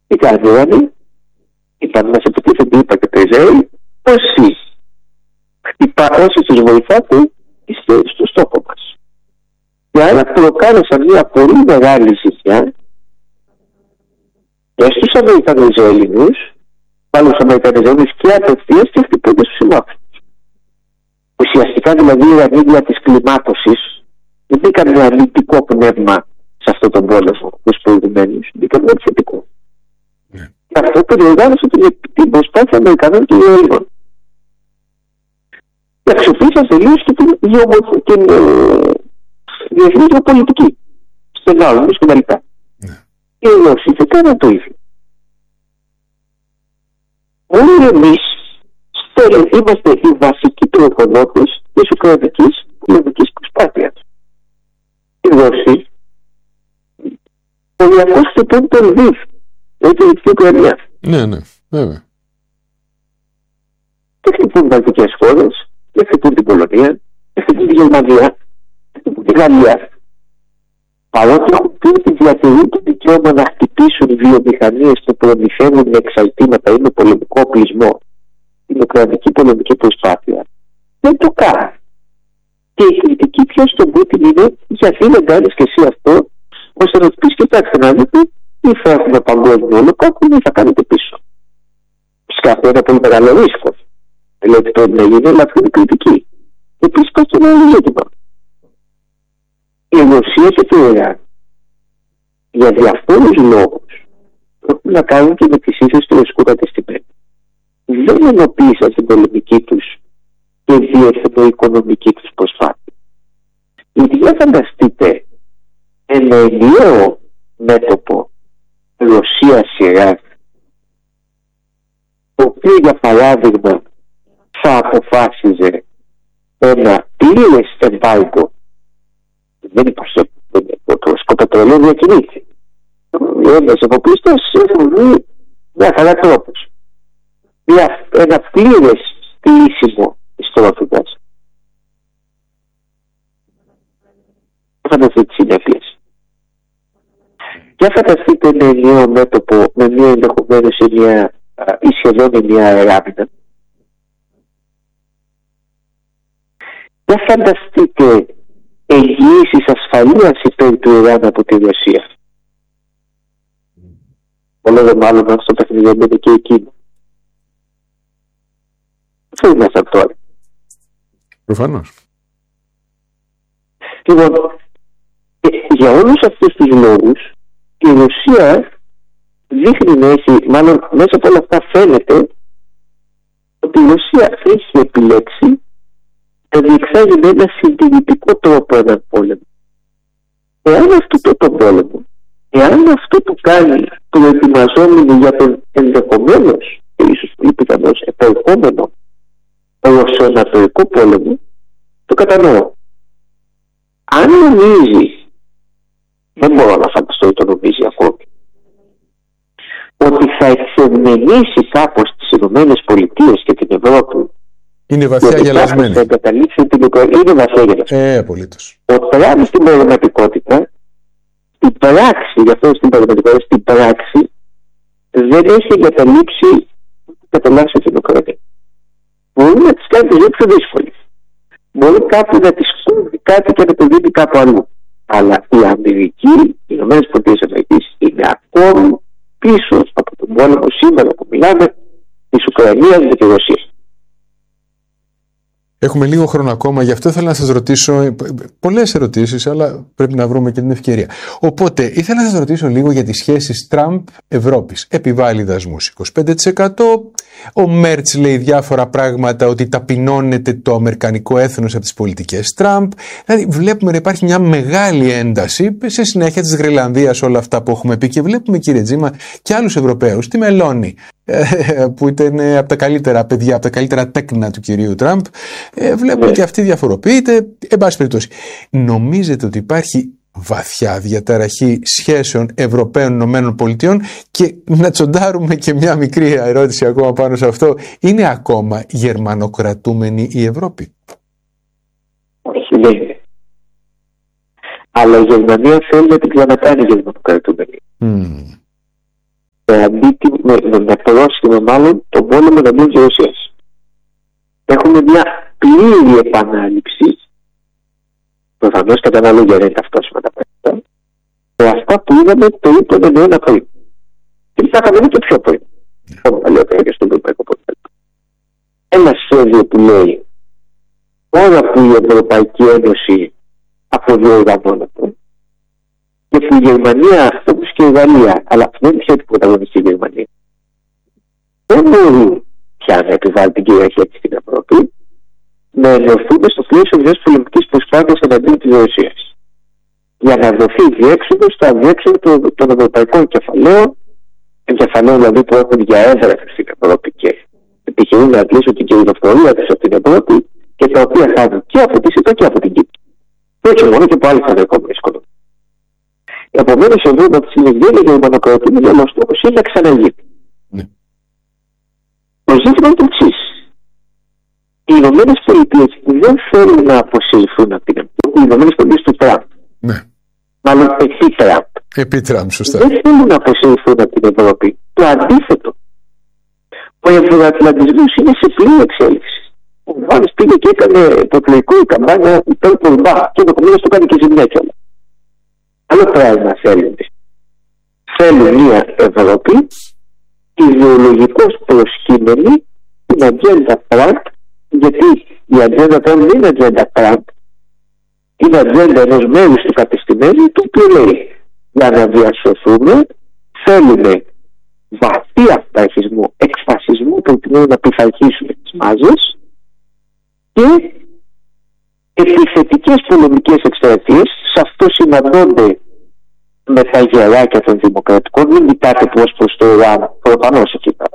Τι κάνανε, είπαν να σε επιτίθενται, είπα και το Ισραήλ, όσοι τους βοηθάτε είστε στο στόχο μας. Και άρα προκάλεσαν μια πολύ μεγάλη ζημιά και στους Αμερικανοϊζραηλινούς, πάλι στους Αμερικανοϊζραηλινούς και απευθείας και χτυπώνται στους συμμάχους. Ουσιαστικά δηλαδή η Ιρανίδια της κλιμάκωσης δεν μπήκαν με αρνητικό πνεύμα σε αυτόν τον πόλεμο τους προηγουμένους, μπήκαν με θετικό. Και αυτό περιοργάνωσε την προσπάθεια Αμερικανών και Ισραηλινών. Και αξιοποίησαν τελείως και την διεθνή γεωπολιτική. Στενάωμους και τα λοιπά. Και οι Ρώσοι δεν κάναν το ίδιο. Όλοι εμείς είμαστε οι βασικοί προπονότες της ουκρανικής πολεμικής προσπάθειας. Οι Ρώσοι οριακώς χτυπούν το Λβίβ, δηλαδή την Δυτική Ουκρανία. Ναι, βέβαια. Και χτυπούν βαλτικές χώρες, και χτυπούν την Πολωνία, και χτυπούν τη Γερμανία, και χτυπούν τη Γαλλία. Παρότι έχουν πει ότι διατηρούν το δικαίωμα να χτυπήσουν βιομηχανίες που προμηθεύουν με εξαρτήματα ή με πολεμικό οπλισμό την ουκρανική πολεμική προσπάθεια, δεν το κάνουν. Και η κριτική πια στον Πούτιν είναι γιατί δεν κάνεις και εσύ αυτό, ώστε να του πεις κοιτάξτε να δείτε, ή θα έχουμε παγκόσμιο ολοκαύτωμα ή θα κάνετε πίσω. Φυσικά αυτό είναι ένα πολύ μεγάλο ρίσκο. Δεν λέω ότι πρέπει να γίνει, αλλά αυτή είναι κριτική. Επίσης υπάρχει και ένα άλλο ζήτημα. Η Ρωσία και το Ιράν για διαφόρους λόγους έχουν να κάνουν και με τις ίσες του ρωσικού κατεστημένου. Δεν ενοποίησαν την πολεμική τους και διεθνοοικονομική τους προσπάθεια. Γιατί για φανταστείτε ένα ενιαίο μέτωπο Ρωσία-Ιράν, το οποίο για παράδειγμα θα αποφάσιζε ένα πλήρες εμπάργκο. Δεν υπάρχει το ρωσικό πετρέλαιο διακινείται. Οι Έλληνες εφοπλιστές έχουν βρει μια χαρά τρόπους. Ένα πλήρες στήσιμο της τρόφιμας. Φανταστείτε τις συνέπειες. Και φανταστείτε ένα ενιαίο μέτωπο με μια ενδεχομένως ή σχεδόν ενιαία αεράμινα. Και φανταστείτε εγγυήσεις ασφαλείας υπέρ του Ιράν από τη Ρωσία. Όλο δε μάλλον αυτό το παιχνίδι και εκείνο. Αυτό είμαστε τώρα. Προφανώς. Λοιπόν, για όλους αυτούς τους λόγους η Ρωσία δείχνει να έχει, μάλλον μέσα από όλα αυτά φαίνεται ότι η Ρωσία έχει επιλέξει να διεξάγει με ένα συντηρητικό τρόπο έναν πόλεμο. Εάν αυτό το πόλεμο, εάν αυτό που κάνει προετοιμαζόμενο για τον ενδεχομένως και ίσως πολύ πιθανώς επερχόμενο ρωσοανατολικό πόλεμο, το κατανοώ. Αν νομίζει, δεν μπορώ να φανταστώ ότι το νομίζει ακόμη, ότι θα εξευμενήσει κάπως τις Ηνωμένες Πολιτείες και την Ευρώπη, είναι βαθιά γελασμένη. Θα εγκαταλείψει την Ουκρανία. Είναι βαθιά γελασμένη. Απολύτως. Ο Τραμπ στην πραγματικότητα, στην πράξη, γι' αυτό στην πραγματικότητα, στην πράξη, δεν έχει εγκαταλείψει κατελάσσει την Ουκρανία. Μπορεί να τις κάνει τη ζωή πιο δύσκολη. Μπορεί κάπου να της κόβει κάτι και να το δίνει κάπου αλλού. Αλλά η Αμερική, οι Ηνωμένες Πολιτείες Αμερικής, είναι ακόμη πίσω από τον πόλεμο σήμερα που μιλάμε της Ουκρανίας με τη Ρωσία. Έχουμε λίγο χρόνο ακόμα, γι' αυτό ήθελα να σας ρωτήσω πολλές ερωτήσεις, αλλά πρέπει να βρούμε και την ευκαιρία. Οπότε, ήθελα να σας ρωτήσω λίγο για τις σχέσεις Τραμπ-Ευρώπης. Επιβάλλει δασμούς 25%. Ο Μέρτς λέει διάφορα πράγματα, ότι ταπεινώνεται το αμερικανικό έθνος από τις πολιτικές Τραμπ. Δηλαδή, βλέπουμε να υπάρχει μια μεγάλη ένταση σε συνέχεια της Γρυλανδίας, όλα αυτά που έχουμε πει. Και βλέπουμε, κύριε Τζίμα, και άλλους Ευρωπαίους, τη Μελώνη, που ήταν από τα καλύτερα παιδιά, από τα καλύτερα τέκνα του κυρίου Τραμπ. Βλέπουμε ότι αυτή διαφοροποιείται. Εν πάση περιπτώσει, νομίζετε ότι υπάρχει βαθιά διαταραχή σχέσεων Ευρωπαίων Πολιτειών? Και να τσοντάρουμε και μια μικρή ερώτηση ακόμα πάνω σε αυτό. Είναι ακόμα γερμανοκρατούμενη η Ευρώπη? Όχι, δεν είναι. Αλλά η Γερμανία θέλει να την ξανακάνει γερμανοκρατούμενη. με πρόσχημα μάλλον τον πόλεμο εναντίον της Ρωσίας. Έχουμε μια πλήρη επανάληψη, προφανώς κατά αναλογία δεν είναι ταυτόσιμα τα πράγματα, με αυτά που είδαμε το τον αιώνα πριν. Και θα είχαμε δει και πιο πριν. Ακόμα παλιότερα και στον Ευρωπαϊκό Πόλεμο. Ένα σχέδιο που λέει ώρα που η Ευρωπαϊκή Ένωση αποδιοργανώνεται και που η Γερμανία, όπως και η Γαλλία, αλλά δεν είναι πια την πρωταγωνιστή η Γερμανία, δεν μπορεί πια να επιβάλλει την κυριαρχία της στην Ευρώπη, να ενωθούμε στο πλαίσιο μιας πολεμικής προσπάθειας εναντίον της Ρωσίας. Για να δοθεί διέξοδο στο αδιέξοδο των ευρωπαϊκών κεφαλαίων, δηλαδή που έχουν για έδρα στην Ευρώπη και επιχειρούν να αντλήσουν την κερδοφορία τους από την Ευρώπη και τα οποία χάνουν και από τη ΣΥΠΑ και από την Κύπρο. Όχι μόνο και από άλλες ανερχόμενες οικονομίες. Επομένως, εδώ από τη στιγμή δεν είναι γερμανοκρατούμενο, αλλά ο στόχος είναι να ξαναγίνει. Ναι. Το ζήτημα είναι το εξής. Οι Ηνωμένες Πολιτείες δεν θέλουν να αποσυρθούν από την Ευρώπη. Οι Ηνωμένες Πολιτείες του Τραμπ. Ναι. Μάλλον επί Τραμπ. Επί Τραμπ, σωστά. Δεν θέλουν να αποσυρθούν από την Ευρώπη. Το αντίθετο. Ο ευρωατλαντισμός είναι σε πλήρη εξέλιξη. Ο Βάνης πήγε και έκανε το εκλογικό καμπάνια υπέρ του Ομπάμα και ενδεχομένως το κάνει και ζημιά κιόλας. Άλλο πράγμα θέλουν. Θέλουν μια Ευρώπη ιδεολογικώς προσκύμενη την ατζέντα Τραμπ, γιατί η ατζέντα Τραμπ δεν είναι ατζέντα Τραμπ, είναι ατζέντα ενός μέρους του κατεστημένου, το οποίο λέει για να διασωθούμε θέλουμε βαθύ αυταρχισμό, εκφασισμό προκειμένου να πειθαρχήσουμε τις μάζες και επιθετικές πολεμικές εκστρατείες. Σε αυτό συναντώνται με τα γεράκια των δημοκρατικών. Μην κοιτάτε πως προς το Ιράν προφανώς εκεί πέρα.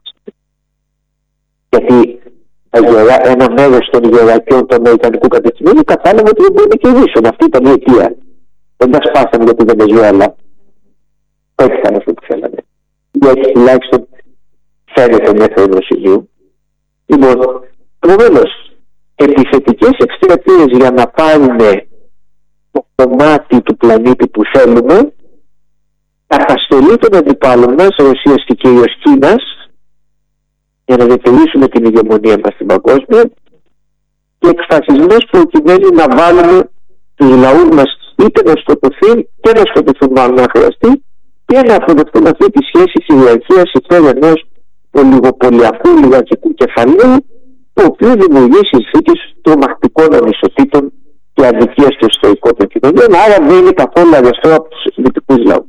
Γιατί ένα μέρος των γερακιών του Αμερικανικού κατεστημένου κατάλαβε ότι δεν μπορεί να κερδίσουν. Αυτή ήταν η αιτία. Δεν τα σπάσαμε για τη Βενεζουέλα. Έτσι ήταν αυτό που θέλανε. Γιατί τουλάχιστον φαίνεται μέχρι ενός ηλίου. Λοιπόν, επομένως, επιθετικές εκστρατείες για να πάρουμε το κομμάτι του πλανήτη που θέλουμε, καταστολή των αντιπάλων μας, Ρωσίας και κυρίως Κίνας, για να διατηρήσουμε την ηγεμονία μας στην παγκόσμια, και εκφασισμός προκειμένου να βάλουμε τους λαούς μας είτε να σκοτωθούν και να σκοτωθούν μάλλον να χρειαστεί, και να αποδεχτούν αυτή τη σχέση κυριαρχίας υπέρ ενός ολιγοπολιακού λιγακικού κεφαλαίου, το οποίο δημιουργεί συνθήκες τρομακτικών ανισοτήτων και αδικίας στο ιστορικό των κοινωνιών, άρα δεν είναι καθόλου αριστερό από τους δυτικούς λαούς.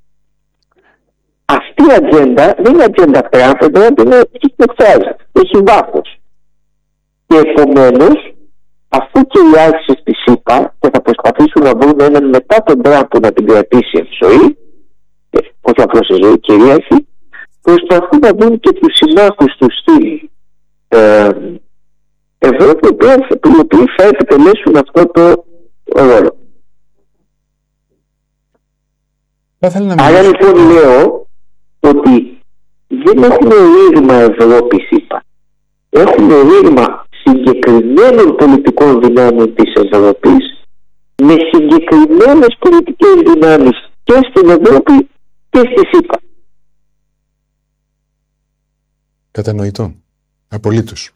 Αυτή η ατζέντα δεν είναι ατζέντα Τραμπ, είναι εκφράζεται, έχει βάθος. Και επομένως, αφού κυριάρχησε στη ΣΥΠΑ και θα προσπαθήσουν να βρουν έναν μετά τον Τραμπ που να την κρατήσει εν ζωή, όχι απλώς εν ζωή, κυρίαρχη, προσπαθούν να βρουν και τους συμμάχους του στη Ευρώπη, οι οποίοι θα επιτελέσουν αυτό το ρόλο. Άρα λοιπόν λέω ότι δεν έχουμε ρήγμα Ευρώπη-ΣΥΠΑ. Έχουμε ρήγμα συγκεκριμένων πολιτικών δυνάμεων της Ευρώπης με συγκεκριμένες πολιτικές δυνάμεις και στην Ευρώπη και στη ΣΥΠΑ. Κατανοητό. Απολύτως.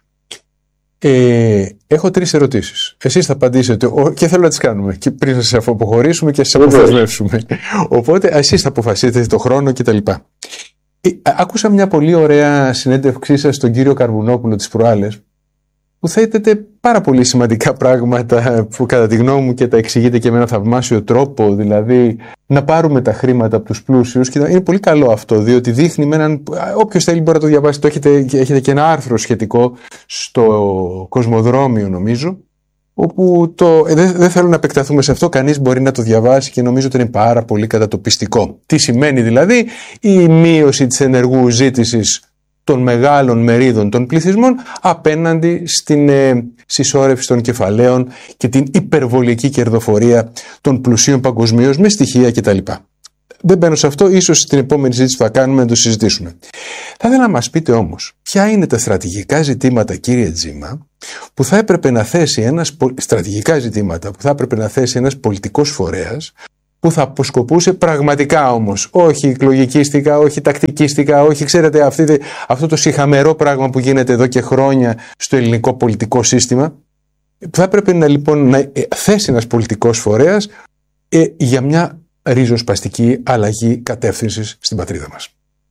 Έχω 3 ερωτήσεις. Εσείς θα απαντήσετε και θέλω να τις κάνουμε και πριν σας αποχωρήσουμε και σας αποθεσμεύσουμε. Οπότε εσείς θα αποφασίσετε το χρόνο κτλ. Άκουσα μια πολύ ωραία συνέντευξή σας στον κύριο Καρβουνόπουλο τις προάλλες, που θέτεται πάρα πολύ σημαντικά πράγματα που κατά τη γνώμη μου και τα εξηγείτε και με ένα θαυμάσιο τρόπο, δηλαδή να πάρουμε τα χρήματα από τους πλούσιους, και είναι πολύ καλό αυτό, διότι δείχνει με έναν, όποιος θέλει μπορεί να το διαβάσει, έχετε και ένα άρθρο σχετικό στο Κοσμοδρόμιο νομίζω, όπου δεν θέλω να επεκταθούμε σε αυτό, κανείς μπορεί να το διαβάσει και νομίζω ότι είναι πάρα πολύ κατατοπιστικό. Τι σημαίνει δηλαδή η μείωση της ενεργού ζήτησης των μεγάλων μερίδων των πληθυσμών απέναντι στην συσσόρευση των κεφαλαίων και την υπερβολική κερδοφορία των πλουσίων παγκοσμίως με στοιχεία κτλ. Δεν μπαίνω σε αυτό, ίσως στην επόμενη συζήτηση που θα κάνουμε να το συζητήσουμε. Θα ήθελα να μας πείτε όμως ποια είναι τα στρατηγικά ζητήματα, κύριε Τζίμα, που θα έπρεπε να θέσει ένας πολιτικός φορέας που θα αποσκοπούσε πραγματικά όμως, όχι εκλογικίστικα, όχι τακτικίστικα, όχι, ξέρετε, αυτό το σιχαμερό πράγμα που γίνεται εδώ και χρόνια στο ελληνικό πολιτικό σύστημα. Θα έπρεπε να θέσει ένας πολιτικός φορέας για μια ριζοσπαστική αλλαγή κατεύθυνσης στην πατρίδα μας.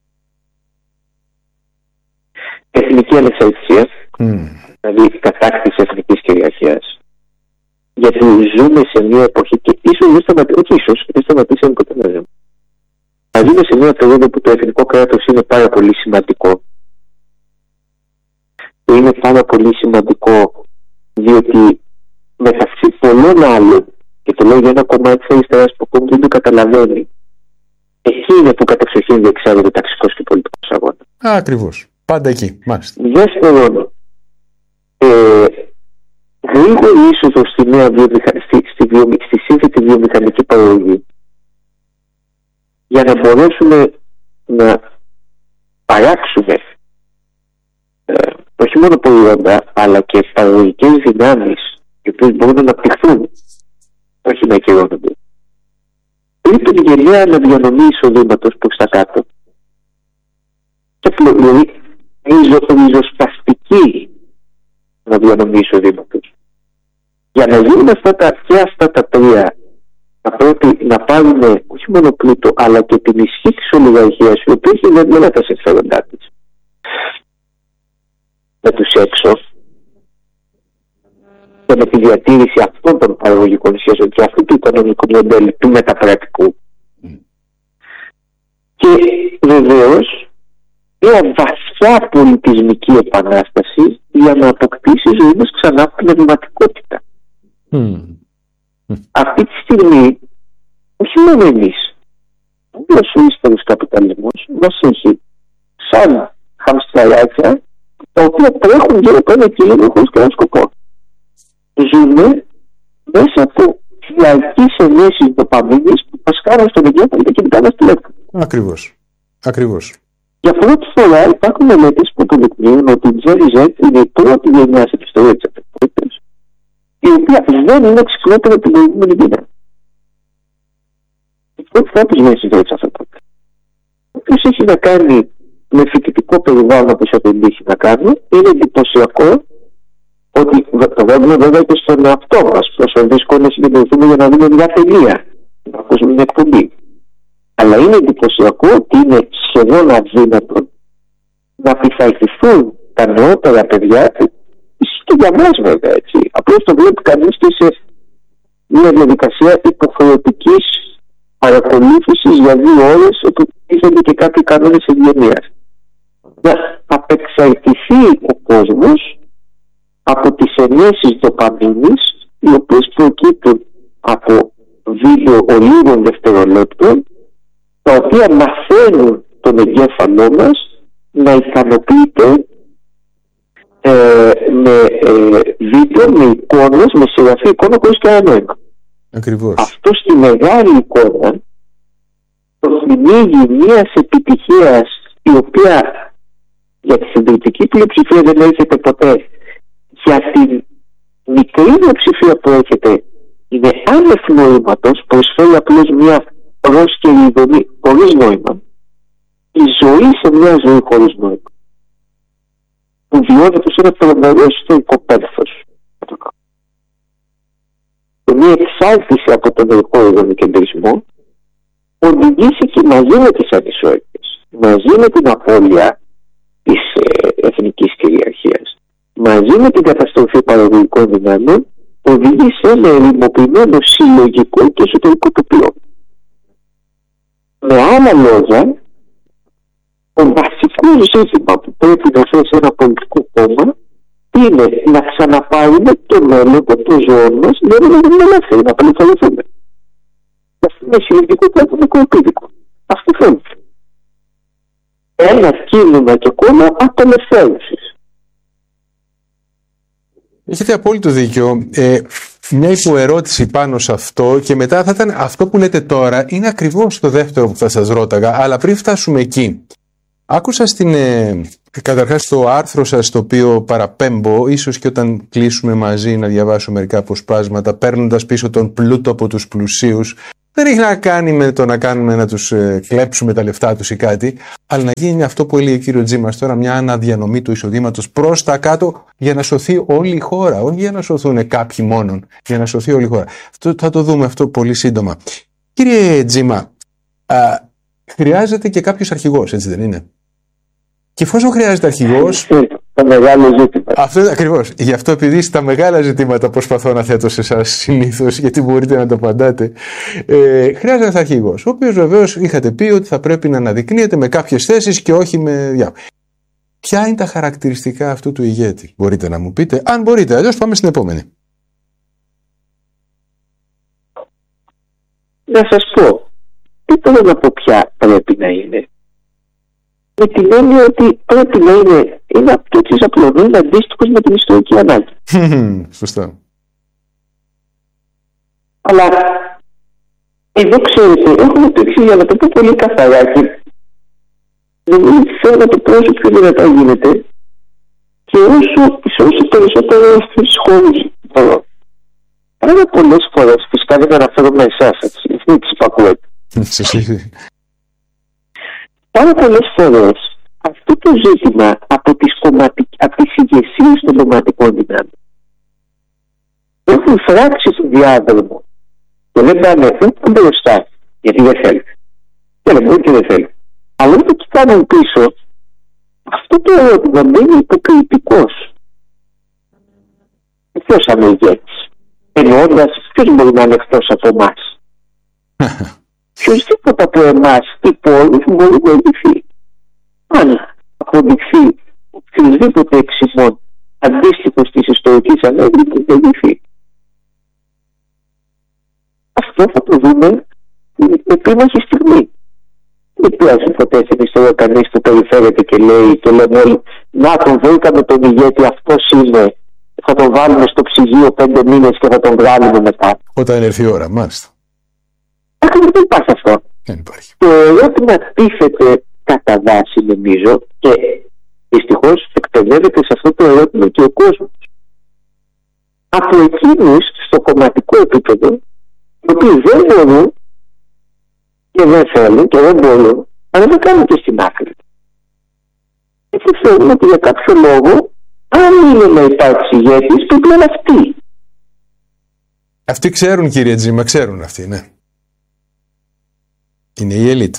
Εθνική ανεξαρτησία, δηλαδή κατάκτηση εθνικής κυριαρχίας. Γιατί ζούμε σε μια εποχή και ίσως δεν σταματήσαμε ποτέ να ζούμε. Ζούμε σε μια περίοδο που το εθνικό κράτος είναι πάρα πολύ σημαντικό. Και είναι πάρα πολύ σημαντικό διότι μεταξύ πολλών άλλων, και το λέω για ένα κομμάτι της αριστεράς που ακόμη δεν το καταλαβαίνει, εκεί είναι που κατεξοχήν διεξάγεται ταξικός και πολιτικός αγώνα. Ακριβώς. Πάντα εκεί. Μάλιστα. Δεύτερον, γρήγορη είσοδο στη σύνθετη βιομηχανική παραγωγή για να μπορέσουμε να παράξουμε όχι μόνο προϊόντα αλλά και παραγωγικές δυνάμεις οι οποίες μπορούν να αναπτυχθούν, όχι να ακυρώνονται. Τρίτον, γενναία αναδιανομή εισοδήματος προς τα κάτω. Δηλαδή ριζοσπαστική αναδιανομή εισοδήματος. Για να γίνουν αυτά τα τρία, θα πρέπει να πάρουμε όχι μόνο πλούτο αλλά και την ισχύ της ολιγαρχίας, η οποία έχει δεδομένα τα συμφέροντά της με τους έξω και με τη διατήρηση αυτών των παραγωγικών σχέσεων και αυτού του οικονομικού μοντέλου του μεταπρακτικού. Και βεβαίως μια βαθιά πολιτισμική επανάσταση για να αποκτήσει η ζωή μας ξανά πνευματικότητα. Αυτή τη στιγμή, όχι μόνο εμείς, όλος ο ύστερος καπιταλισμός μας έχει σαν χαμστραλάκια τα οποία τρέχουν γύρω από ένα κύλινο χωρίς κανένα σκοπό. Ζούμε μέσα από διαρκείς ενέσεις ντοπαμίνης που μας κάνουν στον εγκέφαλο και κοιτάμε στη λεπτά. Ακριβώς. Για πρώτη φορά υπάρχουν μελέτες που αποδεικνύουν ότι η Gen Z είναι η πρώτη γενιά στην ιστορία της ανθρωπότητας η οποία δεν είναι ξυπνότερη από την προηγούμενη γενιά. Η πρώτη φορά που γίνει στην ιστορία της ανθρωπότητας. Όποιος έχει να κάνει με φοιτητικό περιβάλλον όπως έχει να κάνει, είναι εντυπωσιακό ότι το βλέπουμε βέβαια και στον εαυτό μας πόσο δύσκολο να συγκεντρωθούμε για να δούμε μια ταινία, να ακούσουμε μια εκπομπή. Αλλά είναι εντυπωσιακό ότι είναι σχεδόν αδύνατο να πειθαρχηθούν τα νεότερα παιδιά, και για μας βέβαια, έτσι. Απλώς το βλέπει κανείς και σε μια διαδικασία υποχρεωτικής παρακολούθησης για 2 ώρες, όπου ήθελε και κάποιοι κανόνες ευγενίας. Να απεξαρτηθεί ο κόσμος από τις ενέσεις ντοπαμίνης, οι οποίες προκύπτουν από βίντεο ολίγων δευτερολέπτων, τα οποία μαθαίνουν τον εγκέφαλό μας να ικανοποιείται με βίντεο, με εικόνες, με συγγραφή εικόνα χωρίς κανένα νόημα. Ακριβώς. Αυτό στη μεγάλη εικόνα το κυνήγι μιας επιτυχίας η οποία για τη συντριπτική πλειοψηφία δεν έρχεται ποτέ, για την μικρή πλειοψηφία που έρχεται είναι άνευ νοήματος, προσφέρει απλώς μια πρόσκαιρη δομή χωρίς νόημα, η ζωή σε μια ζωή χωρίς νόημα που βιώνεται σε ένα τρομερό ιστορικό πένθος και μια εξάρτηση από τον εργό κεντρισμό οδηγήσει και μαζί με τις ανισότητες, μαζί με την απώλεια της εθνικής κυριαρχίας, μαζί με την καταστροφή παραγωγικών δυνάμεων, οδηγεί σε ένα ερημοποιημένο συλλογικό και εσωτερικό τοπίο. Με άλλα λόγια, το βασικό ζήτημα που πρέπει να θέσει ένα πολιτικό κόμμα είναι να ξαναπάρουμε το μέλλον των ζώων μας, δεν είναι να είναι ελεύθεροι, να απελευθερωθούμε. Αυτό είναι συλλογικό και αποδικοεπίδικο. Αυτό θέλει. Ένα κίνημα και κόμμα απελευθέρωσης. Έχετε απόλυτο δίκιο. Μια υποερώτηση πάνω σε αυτό και μετά θα ήταν αυτό που λέτε τώρα είναι ακριβώς το δεύτερο που θα σας ρώταγα, αλλά πριν φτάσουμε εκεί, άκουσα στην Καταρχάς το άρθρο σας το οποίο παραπέμπω, ίσως και όταν κλείσουμε μαζί να διαβάσω μερικά αποσπάσματα, παίρνοντας πίσω τον πλούτο από τους πλουσίους, δεν έχει να κάνει με το να κάνουμε να τους κλέψουμε τα λεφτά τους ή κάτι, αλλά να γίνει αυτό που έλεγε ο κύριο Τζίμας τώρα, μια αναδιανομή του εισοδήματος προς τα κάτω για να σωθεί όλη η χώρα, όχι για να σωθούν κάποιοι μόνον, για να σωθεί όλη η χώρα. Αυτό, θα το δούμε αυτό πολύ σύντομα. Κύριε Τζίμα, χρειάζεται και κάποιος αρχηγός, έτσι δεν είναι? Και εφόσον χρειάζεται αρχηγός. Το μεγάλο ζήτημα. Αυτό ακριβώς. Γι' αυτό, επειδή στα μεγάλα ζητήματα προσπαθώ να θέτω σε εσάς συνήθως, γιατί μπορείτε να το απαντάτε, χρειάζεται ένας αρχηγός. Ο οποίος βεβαίως είχατε πει ότι θα πρέπει να αναδεικνύεται με κάποιες θέσεις και όχι με διάφορα. Ποια είναι τα χαρακτηριστικά αυτού του ηγέτη, μπορείτε να μου πείτε? Αν μπορείτε, αλλιώς πάμε στην επόμενη. Να σας πω, τι θέλω να πω ποια πρέπει να είναι. Με την έννοια ότι πρέπει να είναι αυτό της απλωμένη αντίστοιχος με την ιστορική ανάγκη. Σωστά. Αλλά εδώ ξέρετε, έχουμε το εξής, για να το πω πολύ καθαρά, και νομίζω ότι θέλω να το πω όσο πιο δυνατά γίνεται και όσο περισσότερο στις χώρες μπορώ. Πάρα πολλές φορές, φυσικά δεν αναφέρομαι εσάς, έτσι, τις υπακούετε. Πάρα πολλές φορές αυτό το ζήτημα από τις ηγεσίες των κομματικών δυνάμεων έχουν φράξει τον διάδρομο και δεν πάνε ούτε μπροστά, γιατί δεν θέλει. Δεν μπορεί και δεν θέλει. Αλλά ούτε κοιτάνε πίσω, αυτό το ερώτημα μένει υποκριτικός. Ποιος θα είναι ηγέτης? Εννοώντας ποιος μπορεί να είναι εκτός από εμάς? Οποιοςδήποτε από εμάς υπόλοιπους μπορεί να ηγηθεί. Αν αποδειχθεί οποιοςδήποτε εξημών αντίστοιχος της ιστορικής ανάγκης, μπορεί να ηγηθεί. Αυτό θα το δούμε στην επίμαχη στιγμή. Δεν πειράζει ποτέ στην ιστορία κανείς που περιφέρεται και λέει και λέμε όλοι, να τον βρήκαμε τον ηγέτη, αυτός είναι, θα τον βάλουμε στο ψυγείο 5 μήνες και θα τον βγάλουμε μετά. Όταν έρθει η ώρα, μάλιστα. Δεν υπάρχει αυτό. Δεν υπάρχει. Το ερώτημα τίθεται κατά βάση, νομίζω, και δυστυχώς εκπαιδεύεται σε αυτό το ερώτημα και ο κόσμος. Από εκείνους στο κομματικό επίπεδο, οι οποίοι δεν μπορούν και δεν θέλουν και δεν μπορούν, αλλά δεν κάνουν και στην άκρη. Έτσι θεωρούν ότι για κάποιο λόγο, αν είναι να υπάρξει ηγέτης, πρέπει να είναι αυτοί. Αυτοί ξέρουν, κύριε Τζίμα, ξέρουν αυτοί, ναι. Είναι η ελίτ.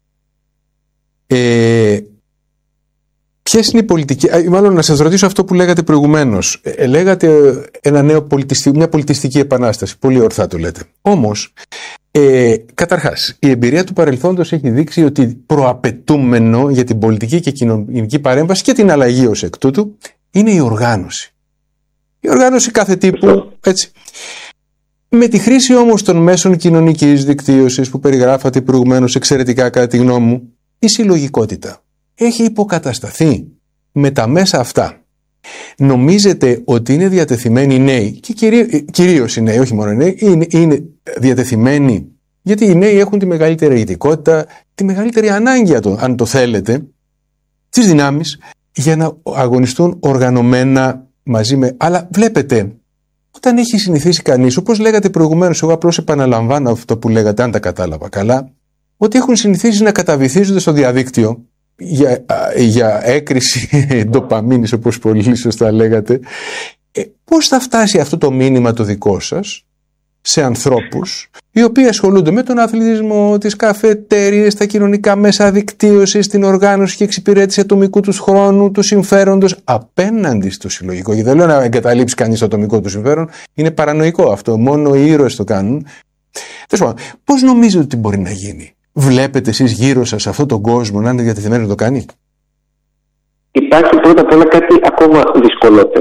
Ποιες είναι οι πολιτικές, μάλλον να σας ρωτήσω αυτό που λέγατε προηγουμένως. Λέγατε μια πολιτιστική επανάσταση, πολύ ορθά το λέτε. Όμως, καταρχάς, η εμπειρία του παρελθόντος έχει δείξει ότι προαπαιτούμενο για την πολιτική και κοινωνική παρέμβαση και την αλλαγή ως εκ τούτου είναι η οργάνωση. Η οργάνωση κάθε τύπου, έτσι. Με τη χρήση όμως των μέσων κοινωνικής δικτύωσης που περιγράφατε προηγουμένως εξαιρετικά κατά τη γνώμη μου, η συλλογικότητα έχει υποκατασταθεί με τα μέσα αυτά. Νομίζετε ότι είναι διατεθειμένοι οι νέοι, και κυρίως οι νέοι, όχι μόνο οι νέοι, είναι διατεθειμένοι, γιατί οι νέοι έχουν τη μεγαλύτερη ηγετικότητα, τη μεγαλύτερη ανάγκη, αν το θέλετε, τις δυνάμεις για να αγωνιστούν οργανωμένα μαζί με. Αλλά βλέπετε, όταν έχει συνηθίσει κανείς, όπως λέγατε προηγουμένως, εγώ απλώς επαναλαμβάνω αυτό που λέγατε, αν τα κατάλαβα καλά, ότι έχουν συνηθίσει να καταβυθίζονται στο διαδίκτυο για έκρηση ντοπαμίνης, όπως πολύ σωστά λέγατε. Πώς θα φτάσει αυτό το μήνυμα το δικό σας σε ανθρώπους οι οποίοι ασχολούνται με τον αθλητισμό, τις καφετέριες, τα κοινωνικά μέσα δικτύωσης, την οργάνωση και εξυπηρέτηση ατομικού τους χρόνου, του συμφέροντος απέναντι στο συλλογικό? Γιατί δεν λέω να εγκαταλείψει κανείς το ατομικό του συμφέρον, είναι παρανοϊκό αυτό, μόνο οι ήρωες το κάνουν. Πώς νομίζετε ότι μπορεί να γίνει? Βλέπετε εσείς γύρω σας αυτόν τον κόσμο να είναι διατεθειμένο να το κάνει? Υπάρχει πρώτα απ' όλα κάτι ακόμα δυσκολότερο.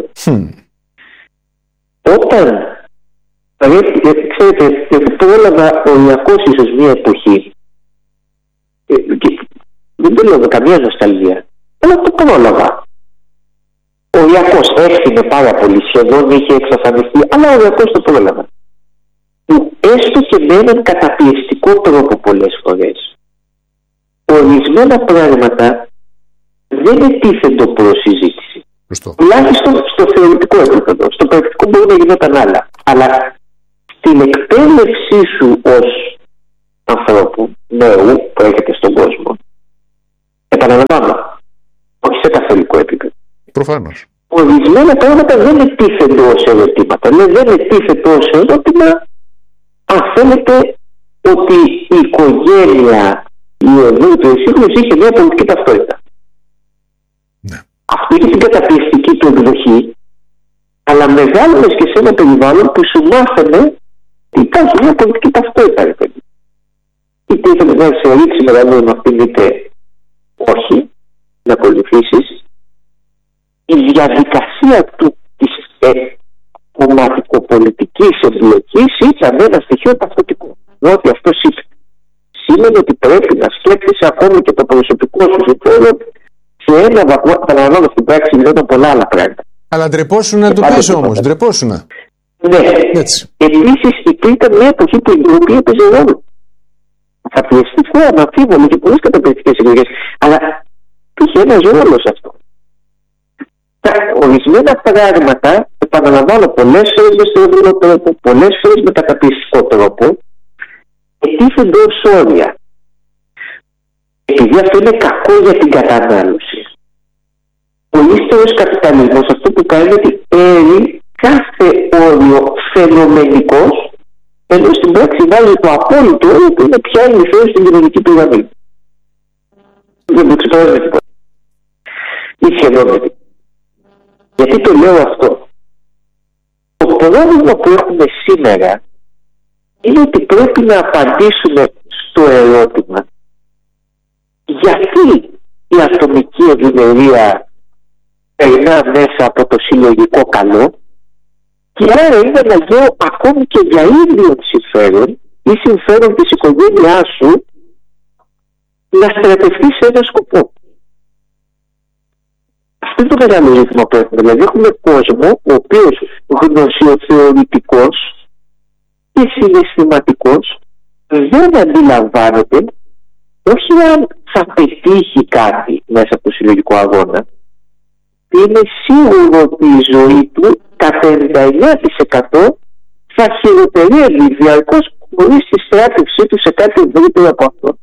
Όταν, γιατί ξέρετε, γιατί πρόλαβα οριακώς ίσως μια εποχή, δεν το λέω με καμία νοσταλγία, αλλά το πρόλαβα. Οριακώς έφυγε πάρα πολύ, σχεδόν είχε εξαφανιστεί, αλλά οριακώς το πρόλαβα. Έστω και με έναν καταπιεστικό τρόπο πολλές φορές, ορισμένα πράγματα δεν ετίθεντο προς συζήτηση. Τουλάχιστον στο θεωρητικό επίπεδο. Στο πρακτικό μπορεί να γινόταν άλλα. Αλλά στην εκπαίδευσή σου ως ανθρώπου νέου που έχετε στον κόσμο, επαναλαμβάνω, όχι σε καθολικό επίπεδο. Προφανώς. Ορισμένα πράγματα δεν ετίθενται ως ερωτήματα. Δεν ετίθεται ως ερώτημα, αν θέλετε, ότι η οικογένεια, η Ευρώπη, η σύγχρονη είχε μια πολιτική ταυτότητα. Ναι. Αυτό είχε την καταπιεστική του εκδοχή, αλλά μεγάλωνες και σε ένα περιβάλλον που σου μάθαινε ότι υπάρχει μια πολιτική ταυτότητα. Είτε ήθελε να σε ρίξει μεγαλύτερο αυτήν, είτε όχι, να ακολουθήσεις. Η διαδικασία της κομματικοπολιτικής εμπλοκής ήταν ένα στοιχείο ταυτοτικό. Ότι αυτό σημαίνει ότι πρέπει να σκέφτεσαι ακόμη και το προσωπικό σου συμφέρον σε ένα βαθμό. Παραλαμβάνω, στην πράξη γινόταν πολλά άλλα πράγματα. Αλλά ντρεπόσουν να το πεις όμως, ντρεπόσουν. Ναι. Επίσης υπήρχε μια εποχή που η ντροπή έπαιζε ρόλο. Θα πιεστεί φορά, αμφίβολο και πολλές καταπληκτικές εκλογές. Αλλά είχε ένας ρόλος αυτό. Τα ορισμένα πράγματα, επαναλαμβάνω, πολλές φορές με στερεοδρομικό τρόπο, πολλές φορές με καταπιεστικό τρόπο, ετίθενται ως όρια. Επειδή αυτό είναι κακό για την κατανάλωση. Ο ύστερος καπιταλισμός αυτό που κάνει είναι ότι έρει κάθε όριο φαινομενικός, ενώ στην πράξη βάζει το απόλυτο όριο που είναι πια η θέση στην κοινωνική πυραμίδα. Δεν το ξεπεράζει τίποτα. Ή σχεδόν δεν. Γιατί το λέω αυτό? Το πρόβλημα που έχουμε σήμερα είναι ότι πρέπει να απαντήσουμε στο ερώτημα γιατί η ατομική ευημερία περνά μέσα από το συλλογικό καλό και άρα είναι αναγκαίο ακόμη και για ίδιο συμφέρον ή συμφέρον της οικογένειάς σου να στρατευτεί σε ένα σκοπό. Αυτό είναι το μεγάλο ζήτημα που έχουμε. Δηλαδή έχουμε κόσμο ο οποίος γνωσιοθεωρητικός και συναισθηματικός δεν αντιλαμβάνεται όχι αν θα πετύχει κάτι μέσα από το συλλογικό αγώνα, είναι σίγουρο ότι η ζωή του κατά 99% θα χειροτερεύει διαρκώς χωρίς τη στράτευσή του σε κάτι ευρύτερο από αυτό.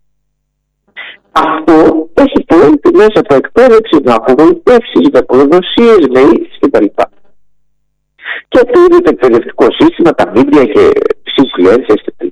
Αυτό έχει προέλθει μέσα από εκπαίδευση, με απογοητεύσεις, με προδοσίες, με ήττες κτλ. Και αυτό είναι το εκπαιδευτικό σύστημα, τα μίντια και influencers κτλ.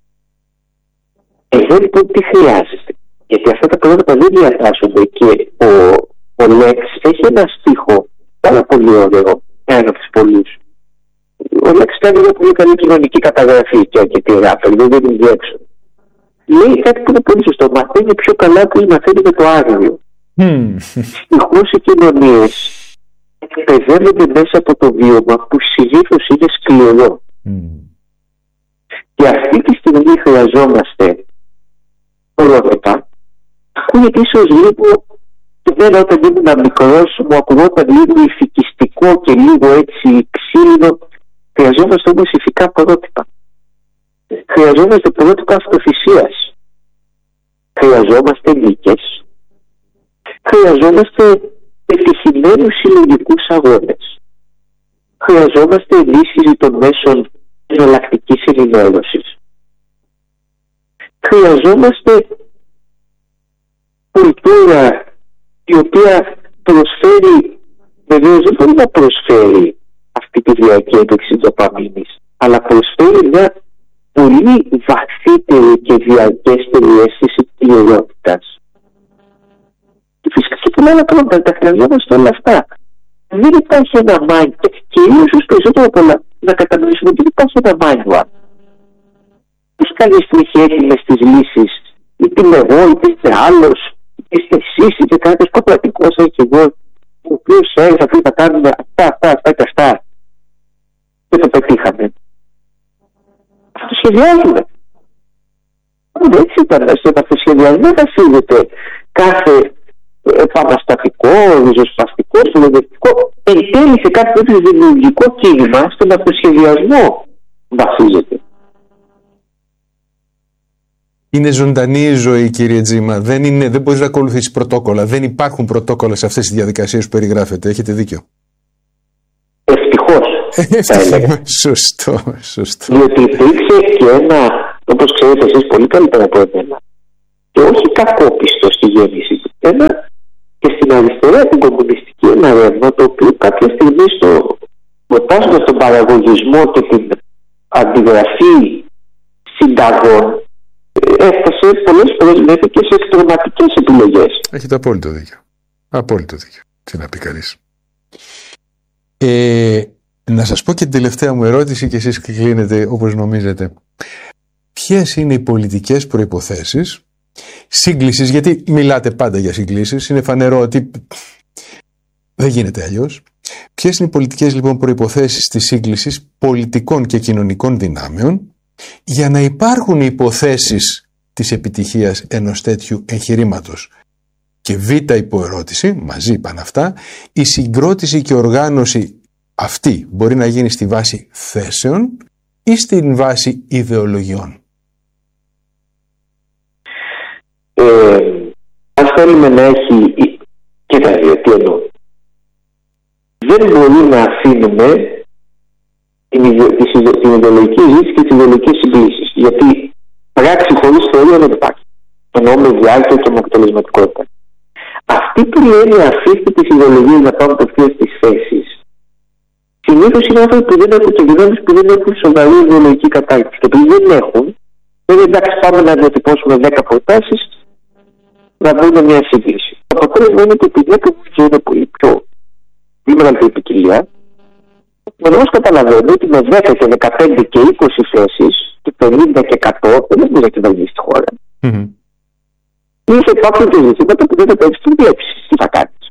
Εδώ λοιπόν τι χρειάζεται? Γιατί αυτά τα πράγματα δεν διατάσσονται και ο Λέξ έχει ένα στίχο πάρα πολύ ωραίο, ένα από τους πολλούς. Ο Λέξ κάνει μια πολύ καλή κοινωνική καταγραφή και αρκετή γράφη, δεν είναι διέξω. Λέει κάτι που είναι πολύ σωστό. Μαθαίνει πιο καλά που μαθαίνει με το άγριο. Δυστυχώς οι κοινωνίες εκπαιδεύονται μέσα από το βίωμα που συνήθως είναι σκληρό. Και αυτή τη στιγμή χρειαζόμαστε ολότητα. Ακούγεται ίσως λίγο, εμένα όταν ήμουν μικρός μου ακουγόταν λίγο ηθικιστικό και λίγο έτσι ξύλινο. Χρειαζόμαστε όμως ηθικά πρότυπα. Χρειαζόμαστε πρότυπα αυτοθυσίας. Χρειαζόμαστε νίκες. Χρειαζόμαστε πετυχημένους συλλογικούς αγώνες. Χρειαζόμαστε ενίσχυση των μέσων εναλλακτικής ενημέρωσης. Χρειαζόμαστε κουλτούρα η οποία προσφέρει, βεβαίως δεν μπορεί να προσφέρει αυτή τη διαρκή ένταξη ντοπαμίνης, αλλά προσφέρει μια πολύ βαθύτερη και διαρκέστερη αίσθηση πληρότητας. Και φυσικά και πολλά άλλα πράγματα, τα χρειαζόμαστε όλα αυτά. Δεν υπάρχει ένα mindset και ίσως περισσότερο από όλα να κατανοήσουμε ότι δεν υπάρχει ένα mindset. Πώς κανείς που έχει έτοιμες τις λύσεις, είτε είμαι εγώ, είτε είστε άλλος, είτε είστε εσείς, είτε κάποιος κοπρατικός αρχηγός, ο οποίος έρθει ότι θα κάνουμε αυτά και αυτά. Και το πετύχαμε. Αυτό σχεδιάζουμε. Έτσι ήταν, στον αυτοσχεδιασμό βασίζεται κάθε επαναστατικό, ριζοσπαστικό, φιλοδευτικό, εν τέλει σε κάποιο δημιουργικό κίνημα, στον αυτοσχεδιασμό βασίζεται. Είναι ζωντανή η ζωή, κύριε Τζίμα. Δεν μπορείς να ακολουθήσεις πρωτόκολλα. Δεν υπάρχουν πρωτόκολλα σε αυτές τις διαδικασίες που περιγράφετε. Έχετε δίκιο. Ευτυχώς. Σωστό. Διότι υπήρξε και ένα, όπως ξέρετε εσείς πολύ καλύτερα από εμένα, και όχι κακόπιστο στη γέννηση του, ένα και στην αριστερά την κομμουνιστική, ένα ρεύμα το οποίο κάποια στιγμή προτάσσοντας τον παραγωγισμό και την αντιγραφή συνταγών, έφτασε πολλές φορές μέχρι και σε εκτροματικές επιλογές. Έχετε απόλυτο δίκιο. Απόλυτο δίκιο. Τι να πει κανείς. Να σας πω και την τελευταία μου ερώτηση και εσείς κλείνετε όπως νομίζετε. Ποιες είναι οι πολιτικές προϋποθέσεις σύγκλησης, γιατί μιλάτε πάντα για συγκλήσεις, είναι φανερό ότι δεν γίνεται αλλιώς. Ποιες είναι οι πολιτικές λοιπόν προϋποθέσεις της σύγκλησης πολιτικών και κοινωνικών δυνάμεων για να υπάρχουν οι υποθέσεις της επιτυχίας ενός τέτοιου εγχειρήματος? Και β' υποερώτηση, μαζί είπαν αυτά, η συγκρότηση και οργάνωση αυτή μπορεί να γίνει στη βάση θέσεων ή στην βάση ιδεολογιών? Αν θέλουμε να έχει και τα δύο, τι εννοώ? Δεν μπορεί να αφήνουμε την ιδεολογική ζήτηση και τις ιδεολογικές συγκλήσεις. Γιατί πράξη χωρίς θεωρία δεν υπάρχει. Εννοώ με διάρκεια και με αποτελεσματικότητα. Αυτή που λένε αφήστε τις ιδεολογίες να πάμε απευθείας στις θέσεις, συνήθως είναι άνθρωποι που δεν έχουν και δυνάμεις που δεν έχουν σοβαρή ιδεολογική κατάρτιση. Και επειδή δεν έχουν, δεν εντάξει, πάμε να διατυπώσουμε 10 προτάσεις να βρούμε μια σύγκληση. Το αποτέλεσμα είναι ότι επειδή είναι πολύ πιο μεγαλύτερη ποικιλία, όμως καταλαβαίνω ότι με 10 και 15 και 20 θέσεις και 50 και 100 δεν μπορεί να κυβερνήσει τη χώρα. Είχε υπάρχουν και ζητήματα που δεν θα πρέπει να βλέψεις. Τι θα κάνεις?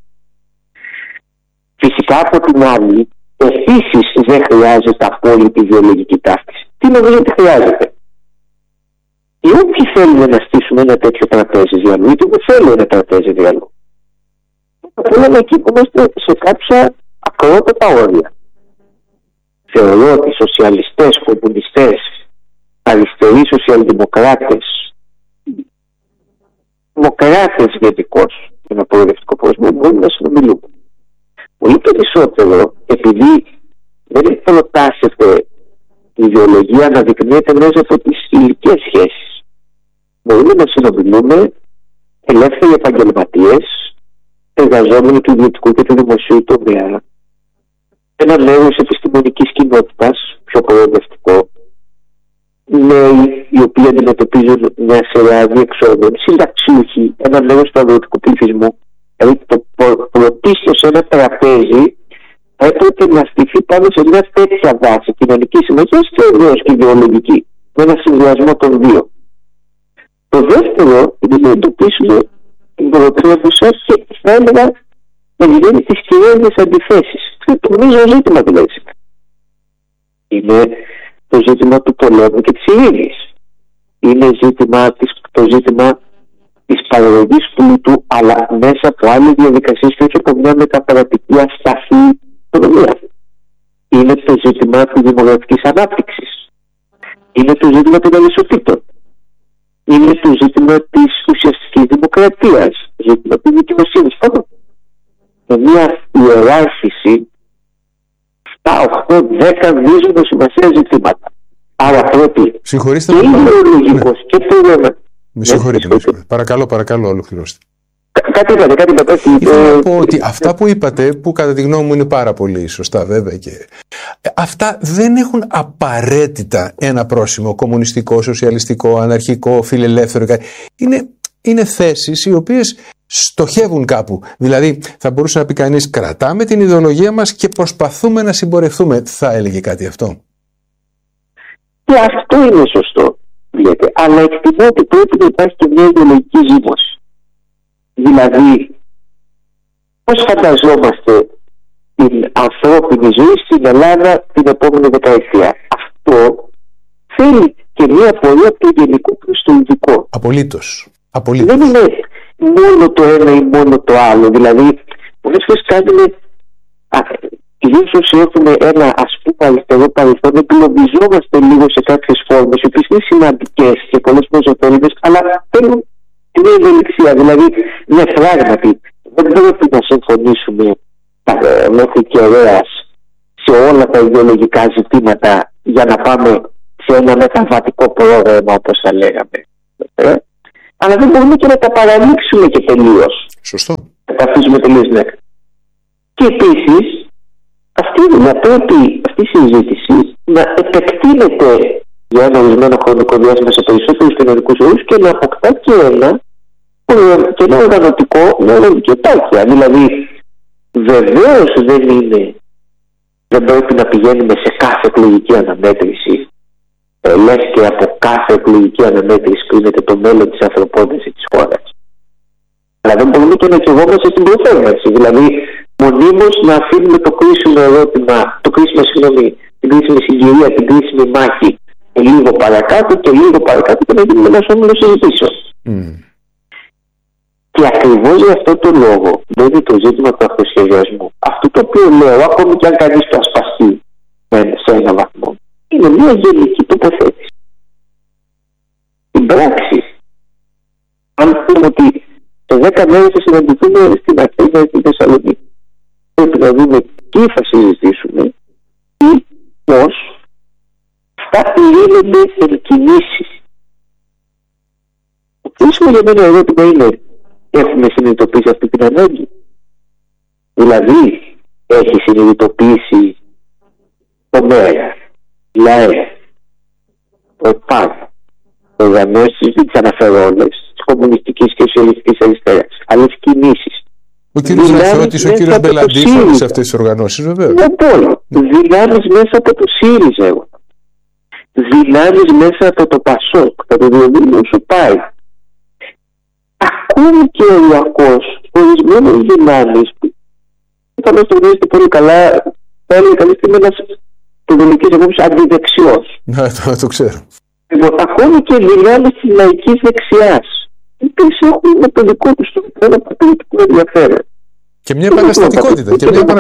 Φυσικά από την άλλη, επίσης δεν χρειάζεται απόλυτη ιδεολογική ταύτιση. Τι νομίζω ότι χρειάζεται? Οι όποιοι θέλουν να στήσουν ένα τέτοιο τραπέζι διαλόγου, είτε δεν θέλουν ένα τραπέζι διαλόγου, θέλουμε εκεί που είμαστε σε κάποια ακρότατα όρια. Θεωρώ ότι σοσιαλιστές, κομμουνιστές, αριστεροί σοσιαλδημοκράτες, δημοκράτες γενικώς, με ένα προοδευτικό πρόσωπο, μπορούν να συνομιλούν. Πολύ περισσότερο, επειδή δεν προτάσσεται η ιδεολογία να δεικνύεται μέσα από τις ηλικές σχέσεις. Μπορούμε να συνομιλούμε ελεύθεροι επαγγελματίες, εργαζόμενοι του ιδιωτικού και του δημοσίου τομέα, ένα μέρος επιστημονικής κοινότητας, πιο προοδευτικό, νέοι οι οποίοι αντιμετωπίζουν μια σειρά διεξόδων, συνταξιούχοι, ένα μέρος του αγροτικού πληθυσμού. Δηλαδή το πρωτίστιο σε ένα τραπέζι έπρεπε να στηθεί πάνω σε μια τέτοια βάση κοινωνική συμμαχία και βεβαίως και ιδεολογική, με ένα συνδυασμό των δύο. Το δεύτερο είναι να εντοπίσουμε την πρωτεύουσα και θα έλεγα να βγαίνει τις κυρίαρχες αντιθέσεις. Είναι το γνώμη ζήτημα δηλαδή. Είναι το ζήτημα του πολέμου και της ειρήνης. Είναι το ζήτημα της παραγωγής πλούτου, αλλά μέσα από άλλες διαδικασίες και όχι από μια μεταπαρατική ασταθή οικονομία. Είναι το ζήτημα της δημογραφικής ανάπτυξης. Είναι το ζήτημα των ανισοτήτων. Είναι το ζήτημα της ουσιαστικής δημοκρατίας. Το ζήτημα της δικαιοσύνης. Πάντως, με μια ιεράρχηση 7, 8, 10 μείζωνα σημασία ζητήματα. Άρα πρέπει και ιδεολογικός και το Με συγχωρείτε. Παρακαλώ, ολοκληρώστε. Κάτι είπατε. Ήθελα να πω ότι αυτά που είπατε, που κατά τη γνώμη μου είναι πάρα πολύ σωστά βέβαια, και αυτά δεν έχουν απαραίτητα ένα πρόσημο κομμουνιστικό, σοσιαλιστικό, αναρχικό, φιλελεύθερο. Είναι θέσεις οι οποίες στοχεύουν κάπου. Δηλαδή θα μπορούσε να πει κανείς, κρατάμε την ιδεολογία μας και προσπαθούμε να συμπορευτούμε. Θα έλεγε κάτι αυτό? Και αυτό είναι σωστό. Λέτε. Αλλά εκτιμώ ότι πρέπει να υπάρχει και μια ιδεολογική ζήμωση. Δηλαδή, πώς φανταζόμαστε την ανθρώπινη ζωή στην Ελλάδα την επόμενη δεκαετία? Αυτό θέλει και μια πορεία από το γενικό προς το ειδικό. Απολύτως. Δεν είναι μόνο το ένα ή μόνο το άλλο. Δηλαδή, πολλές φορές κάνουμε Ιδίως όσοι έχουμε ένα αριστερό παρελθόν, επιλογιζόμαστε λίγο σε κάποιες φόρμες, οι οποίες είναι σημαντικές και πολλές φορές ωφέλιμες, αλλά θέλουν μια ευελιξία. Δηλαδή, ναι, πράγματι, δεν πρέπει να συμφωνήσουμε μέχρι κεραίας σε όλα τα ιδεολογικά ζητήματα για να πάμε σε ένα μεταβατικό πρόγραμμα, όπως θα λέγαμε. Αλλά δεν μπορούμε και να τα παραλείψουμε και τελείως. Σωστό. Να τα αφήσουμε τελείως, ναι. Και επίσης, αυτή η συζήτηση να επεκτείνεται για ένα ορισμένο χρονικό διάστημα σε περισσότερους κοινωνικούς όρους και να αποκτά και ένα οργανωτικό, μια οργανωτική επάρκεια. Δηλαδή, βεβαίως δεν πρέπει να πηγαίνουμε σε κάθε εκλογική αναμέτρηση, λες και από κάθε εκλογική αναμέτρηση κρίνεται το μέλλον της ανθρωπότητας της χώρας. Αλλά δεν μπορούμε και να εξηγόμαστε στην προθέρμανση. Δηλαδή, μονίμως να αφήνουμε το κρίσιμο ερώτημα, την κρίσιμη συγκυρία, την κρίσιμη μάχη λίγο παρακάτω και να γίνουμε ένας όμιλος συζητήσεων. Και ακριβώς για αυτό το λόγο μπαίνει το ζήτημα του αυτοσχεδιασμού. Αυτό το οποίο λέω, ακόμη και αν κανείς το ασπαστεί σε έναν βαθμό, είναι μια γενική τοποθέτηση. Στην πράξη, αν πούμε ότι σε 10 μέρες θα συναντηθούμε στην Αθήνα ή στη Θεσσαλονίκη, πρέπει να δούμε τι θα συζητήσουμε ή πώς αυτά λύνονται εν κινήσεις. Το κρίσιμο για μένα ερώτημα είναι, έχουμε συνειδητοποιήσει αυτή την ανάγκη? Δηλαδή, έχει συνειδητοποιήσει το ΜΕΡΑ, η ΛΑΕ, ο ΕΠΑΔ, οργανώσεις, δεν τις αναφέρω όλες, της κομμουνιστικής και σοσιαλιστικής αριστεράς, άλλες κινήσεις. Ο κύριος Ναθιώτης, ο κύριος Μπελαντής, όλες αυτές τις οργανώσεις, βεβαίως. Δυνάμεις μέσα από το ΣΥΡΙΖΑ, δυνάμεις μέσα από το ΠΑΣΟΚ, θα το διαβούλιο σου πάει. Ακόμη και οριακώς, ορισμένες δυνάμεις που θα μας το γνωρίζετε πολύ καλά, θα έλεγε καλή στιγμή ένας κοινωνικής απόψης αντιδεξιός. Ναι, το ξέρω. Ακόμη και δυνάμεις της λαϊκής δεξιάς, οι οποίες έχουν με το δικό τους ένα πατριωτικό ενδιαφέρον. Και μια επαναστατικότητα.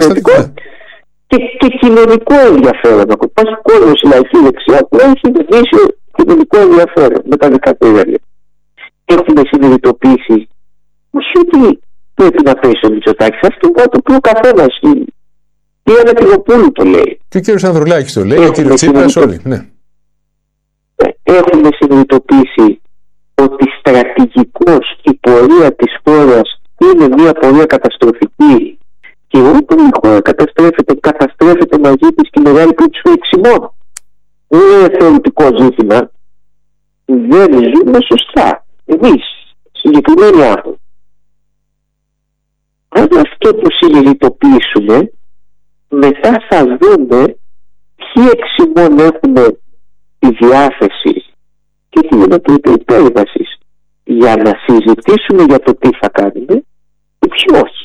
Και κοινωνικό ενδιαφέρον. Πας κόσμος η λαϊκή δεξιά που έχει συνδεδίσει κοινωνικό ενδιαφέρον με τα δικά του εργαλεία. Έχουμε συνειδητοποιήσει όχι ότι πρέπει να πέσει ο Μητσοτάκης, αυτό το οποίο ο καθένας, η Αναπηγοπούλου το λέει. Και ο κύριος Ανδρουλάκης το λέει, ο κύριος Τσίπρας, όλοι. Ναι. Έχουμε συνειδητοποιήσει ότι στρατηγικώς η πορεία της χώρας είναι μια πορεία καταστροφική και όταν η χώρα καταστρέφεται μαζί της και η μεγάλη πλειοψηφία εξημών. Είναι θεωρητικό ζήτημα. Δεν ζούμε σωστά. Εμείς, συγκεκριμένοι άνθρωποι. Αν αυτό το συνειδητοποιήσουμε, μετά θα δούμε ποιοι εξημών έχουμε τη διάθεση και τη δυνατότητα υπέρβασης για να συζητήσουμε για το τι θα κάνουμε και ποιος.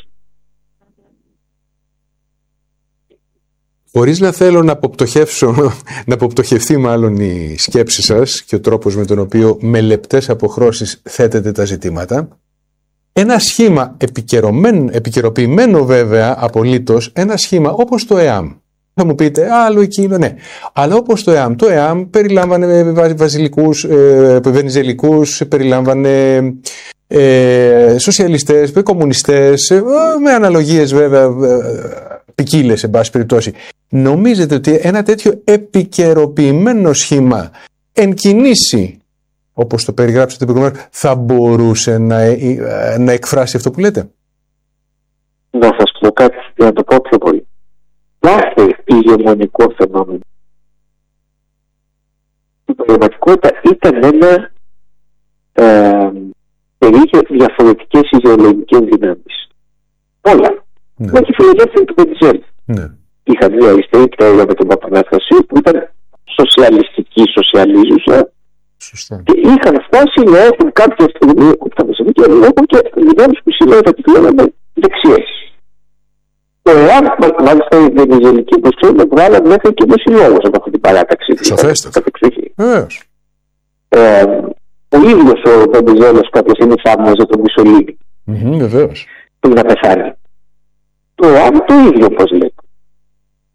Χωρίς να θέλω να αποπτωχευτεί μάλλον η σκέψη σας και ο τρόπος με τον οποίο με λεπτές αποχρώσεις θέτετε τα ζητήματα, ένα σχήμα επικαιροποιημένο βέβαια απολύτως, ένα σχήμα όπως το ΕΑΜ. Θα μου πείτε, άλλο εκείνο, ναι. Αλλά όπως το ΕΑΜ περιλάμβανε βενιζελικούς, περιλάμβανε σοσιαλιστές, κομμουνιστές, με αναλογίες βέβαια ποικίλες, εν πάση περιπτώσει. Νομίζετε ότι ένα τέτοιο επικαιροποιημένο σχήμα εν κινήσει, όπως το περιγράψατε προηγουμένως, θα μπορούσε να εκφράσει αυτό που λέτε? Να σας πω κάτι, να το πω πιο πολύ. Κάθε ηγεμονικό φαινόμενο, η πραγματικότητα ήταν ένα είχε διαφορετικές ιδεολογικές δυνάμεις. Όλα. Ναι. Και η φιλελεύθερη του Βενιζέλη. Ναι. Είχαν μια αριστερή πτέρυγα με τον Παπαναθρασίου που ήταν σοσιαλιστική, σοσιαλίζουσα. Σωστά. Και είχαν φτάσει να έχουν κάποια στιγμή, και έχουν και δυνάμεις που σήμερα θα τις λέγαμε δεξιές. Εάν μάλιστα οι βενιζελικοί που ξέρουν βγάλαν μέχρι και μεσηλόγους από αυτή την παράταξη. Σαφέστατα. Βεβαίως. Ο ίδιος ο Βενιζέλος κάποια στιγμή θαύμαζε τον Μουσολίνι. Βεβαίως. Πριν να πεθάνει. Το ΕΑΜ το ίδιο, όπως λέτε.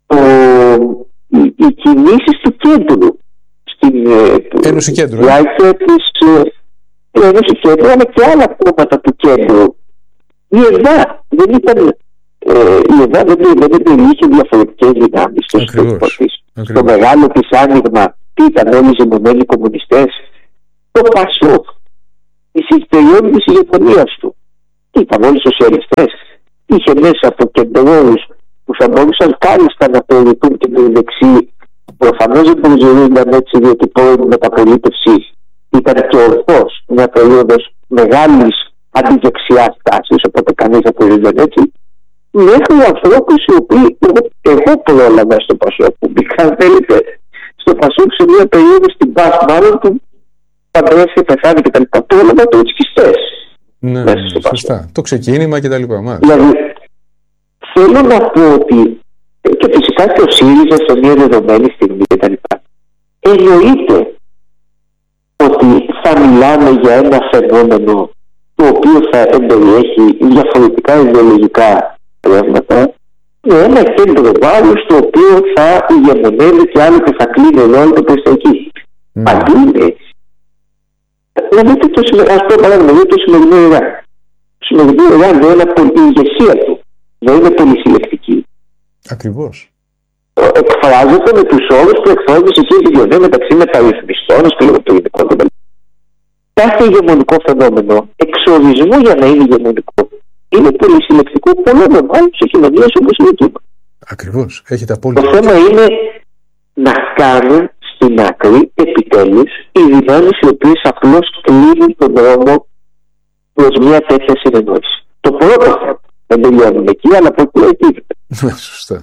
οι κινήσεις του κέντρου στην Ένωση Κέντρου. διάρκεια της Ένωση Κέντρου, αλλά και άλλα κόμματα του κέντρου. Η ΕΔΑ δεν ήταν. Η ΕΔΑ δεν είχε διαφορετικές δυνάμεις στο μεγάλο της άνοιγμα. Τι ήταν, όλοι ζυμωμένοι κομμουνιστές? Το ΠΑΣΟΚ, η περίοδο της ηγεμονίας του, τι ήταν, όλοι σοσιαλιστές? Είχε μέσα από κεντρώους που θα μπορούσαν κάλλιστα να θεωρηθούν κεντροδεξιοί. Προφανώς δεν προσδιορίζονταν έτσι, διότι η πρώην μεταπολίτευση ήταν και ορθώς μια περίοδος μεγάλης αντιδεξιάς τάσης, οπότε κανείς δεν προσδιορίζονταν έτσι. Μέχρι ανθρώπους οι οποίοι εγώ πρόλαβα στο ΠΑΣΟΚ, που μπήκαν, θέλετε, στο ΠΑΣΟΚ σε μια περίοδο στην ΠΑΣ, μάλλον που παντρεύτηκε, πεθάνει κτλ. Πρόλαβα τροτσκιστές. Ναι, σωστά. Το ξεκίνημα κτλ. Δηλαδή, θέλω να πω ότι και φυσικά και ο ΣΥΡΙΖΑ σε μια δεδομένη στιγμή κτλ. Εννοείται ότι θα μιλάμε για ένα φαινόμενο το οποίο θα εμπεριέχει διαφορετικά ιδεολογικά ρεύματα, με ένα κέντρο βάρους το οποίο θα ηγεμονεύει και άλλοτε θα κλείνει εδώ και προς τα εκεί. Παντού είναι έτσι. Δηλαδή, ας πω παράδειγμα, το σημερινό Ιράν. Το σημερινό Ιράν δεν είναι η ηγεσία του. Δεν είναι πολύ συλλεκτική. Ακριβώς. Εκφράζεται με τους όρους που εκφράζονται σε εκείνη τη διονέα μεταξύ μεταρρυθμιστών, σκληροπυρηνικών κτλ. Κάθε ηγεμονικό φαινόμενο, εξορισμού για να είναι ηγεμονικό, είναι πολύ συλλεκτικό, πολύ μεγάλο σε κοινωνίες όπως είναι η Κίνα. Ακριβώς. Έχετε απόλυτο. Το θέμα είναι να κάνουν στην άκρη επιτέλους οι δυνάμεις οι οποίες απλώς κλείνουν τον δρόμο προς μια τέτοια συνεννόηση. Το πρώτο θέμα. Δεν τελειώνουμε εκεί, αλλά από εκεί εκείβεται. Σωστά.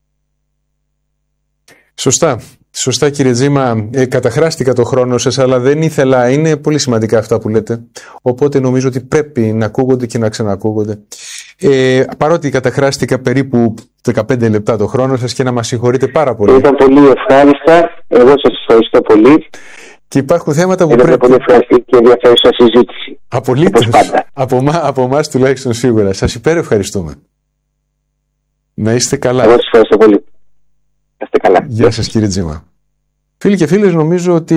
Σωστά κύριε Τζίμα, καταχράστηκα το χρόνο σας, αλλά δεν ήθελα, είναι πολύ σημαντικά αυτά που λέτε, οπότε νομίζω ότι πρέπει να ακούγονται και να ξανακούγονται. Παρότι καταχράστηκα περίπου 15 λεπτά το χρόνο σας και να μας συγχωρείτε πάρα πολύ. Ήταν πολύ ευχάριστα, εγώ σας ευχαριστώ πολύ. Και υπάρχουν θέματα που ήταν πρέπει... πολύ ευχαριστή και ενδιαφέρουσα συζήτηση. Απολύτως, από εμάς τουλάχιστον σίγουρα. Σας υπερευχαριστούμε. Να είστε καλά. Εγώ σας ευχαριστώ πολύ. Καλά. Γεια σας κύριε Τζίμα. Φίλοι και φίλες, νομίζω ότι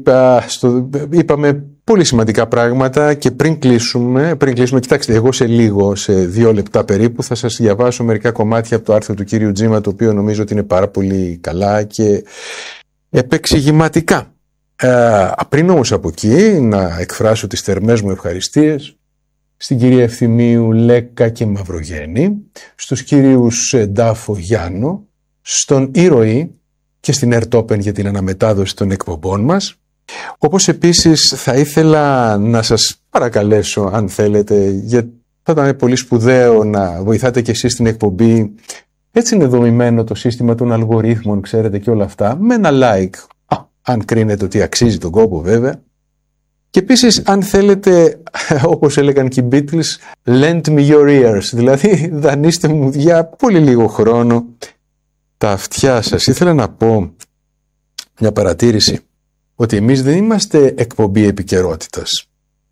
είπαμε πολύ σημαντικά πράγματα και πριν κλείσουμε, κοιτάξτε, εγώ σε 2 λεπτά περίπου θα σας διαβάσω μερικά κομμάτια από το άρθρο του κύριου Τζίμα, το οποίο νομίζω ότι είναι πάρα πολύ καλά και επεξηγηματικά. Πριν όμως από εκεί να εκφράσω τις θερμές μου ευχαριστίες στην κυρία Ευθυμίου Λέκα και Μαυρογέννη, στους κυρίους Ντάφο Γιάννο, στον Ήρωη και στην Ερτόπεν για την αναμετάδοση των εκπομπών μας. Όπως επίσης θα ήθελα να σας παρακαλέσω, αν θέλετε, γιατί θα ήταν πολύ σπουδαίο να βοηθάτε και εσείς στην εκπομπή. Έτσι είναι δομημένο το σύστημα των αλγορίθμων, ξέρετε, και όλα αυτά, με ένα like, αν κρίνετε ότι αξίζει τον κόπο βέβαια. Και επίσης, αν θέλετε, όπως έλεγαν και οι Beatles, lend me your ears, δηλαδή δανείστε μου για πολύ λίγο χρόνο τα αυτιά σας. Ήθελα να πω μια παρατήρηση, ότι εμείς δεν είμαστε εκπομπή επικαιρότητας.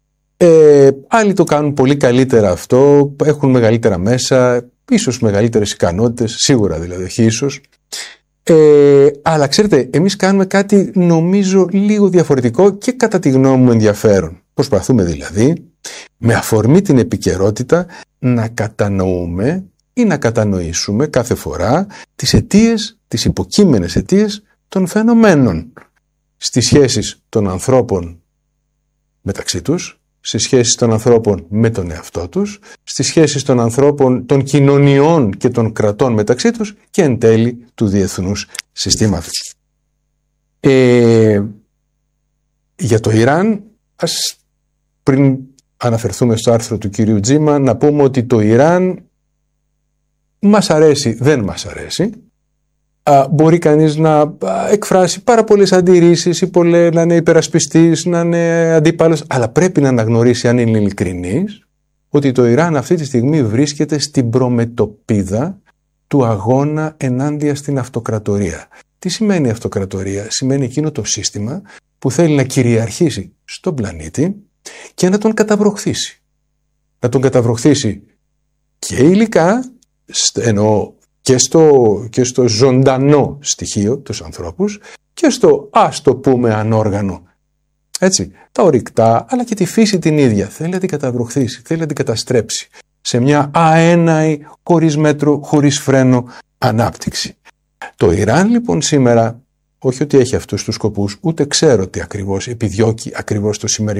Άλλοι το κάνουν πολύ καλύτερα αυτό, έχουν μεγαλύτερα μέσα, ίσως μεγαλύτερες ικανότητες, σίγουρα δηλαδή, όχι ίσως. Αλλά ξέρετε, εμείς κάνουμε κάτι νομίζω λίγο διαφορετικό και κατά τη γνώμη μου ενδιαφέρον. Προσπαθούμε δηλαδή, με αφορμή την επικαιρότητα, να κατανοούμε ή να κατανοήσουμε κάθε φορά τις αιτίες, τις υποκείμενες αιτίες των φαινομένων στις σχέσεις των ανθρώπων μεταξύ τους, στις σχέσεις των ανθρώπων με τον εαυτό τους, στις σχέσεις των ανθρώπων, των κοινωνιών και των κρατών μεταξύ τους και εν τέλει του διεθνούς συστήματος. Για το Ιράν, ας πριν αναφερθούμε στο άρθρο του κυρίου Τζίμα, να πούμε ότι το Ιράν μας αρέσει, δεν μας αρέσει. Μπορεί κανείς να εκφράσει πάρα πολλές αντιρρήσεις ή να είναι υπερασπιστής, να είναι αντίπαλος, αλλά πρέπει να αναγνωρίσει, αν είναι ειλικρινής, ότι το Ιράν αυτή τη στιγμή βρίσκεται στην προμετωπίδα του αγώνα ενάντια στην αυτοκρατορία. Τι σημαίνει αυτοκρατορία? Σημαίνει εκείνο το σύστημα που θέλει να κυριαρχήσει στον πλανήτη και να τον καταβροχθήσει. Να τον καταβροχθήσει και υλικά, εννοώ και στο ζωντανό στοιχείο, τους ανθρώπους, και στο ας το πούμε ανόργανο. Έτσι, τα ορυκτά, αλλά και τη φύση την ίδια. Θέλει να την καταβροχθήσει, θέλει να την καταστρέψει σε μια αέναη, χωρίς μέτρο, χωρίς φρένο ανάπτυξη. Το Ιράν λοιπόν σήμερα, όχι ότι έχει αυτούς τους σκοπούς, ούτε ξέρω τι ακριβώς επιδιώκει ακριβώς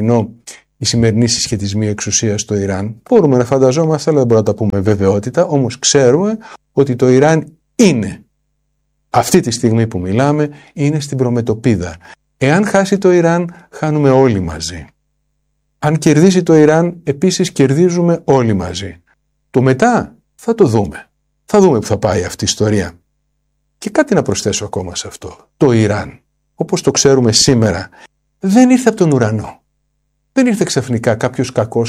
η σημερινή συσχετισμή εξουσίας στο Ιράν. Μπορούμε να φανταζόμαστε, αλλά δεν μπορούμε να τα πούμε βεβαιότητα, όμως ξέρουμε ότι το Ιράν είναι, αυτή τη στιγμή που μιλάμε, είναι στην προμετωπίδα. Εάν χάσει το Ιράν, χάνουμε όλοι μαζί. Αν κερδίσει το Ιράν, επίσης κερδίζουμε όλοι μαζί. Το μετά θα το δούμε. Θα δούμε που θα πάει αυτή η ιστορία. Και κάτι να προσθέσω ακόμα σε αυτό. Το Ιράν, όπως το ξέρουμε σήμερα, δεν ήρθε από τον ουρανό. Δεν ήρθε ξαφνικά κάποιος κακός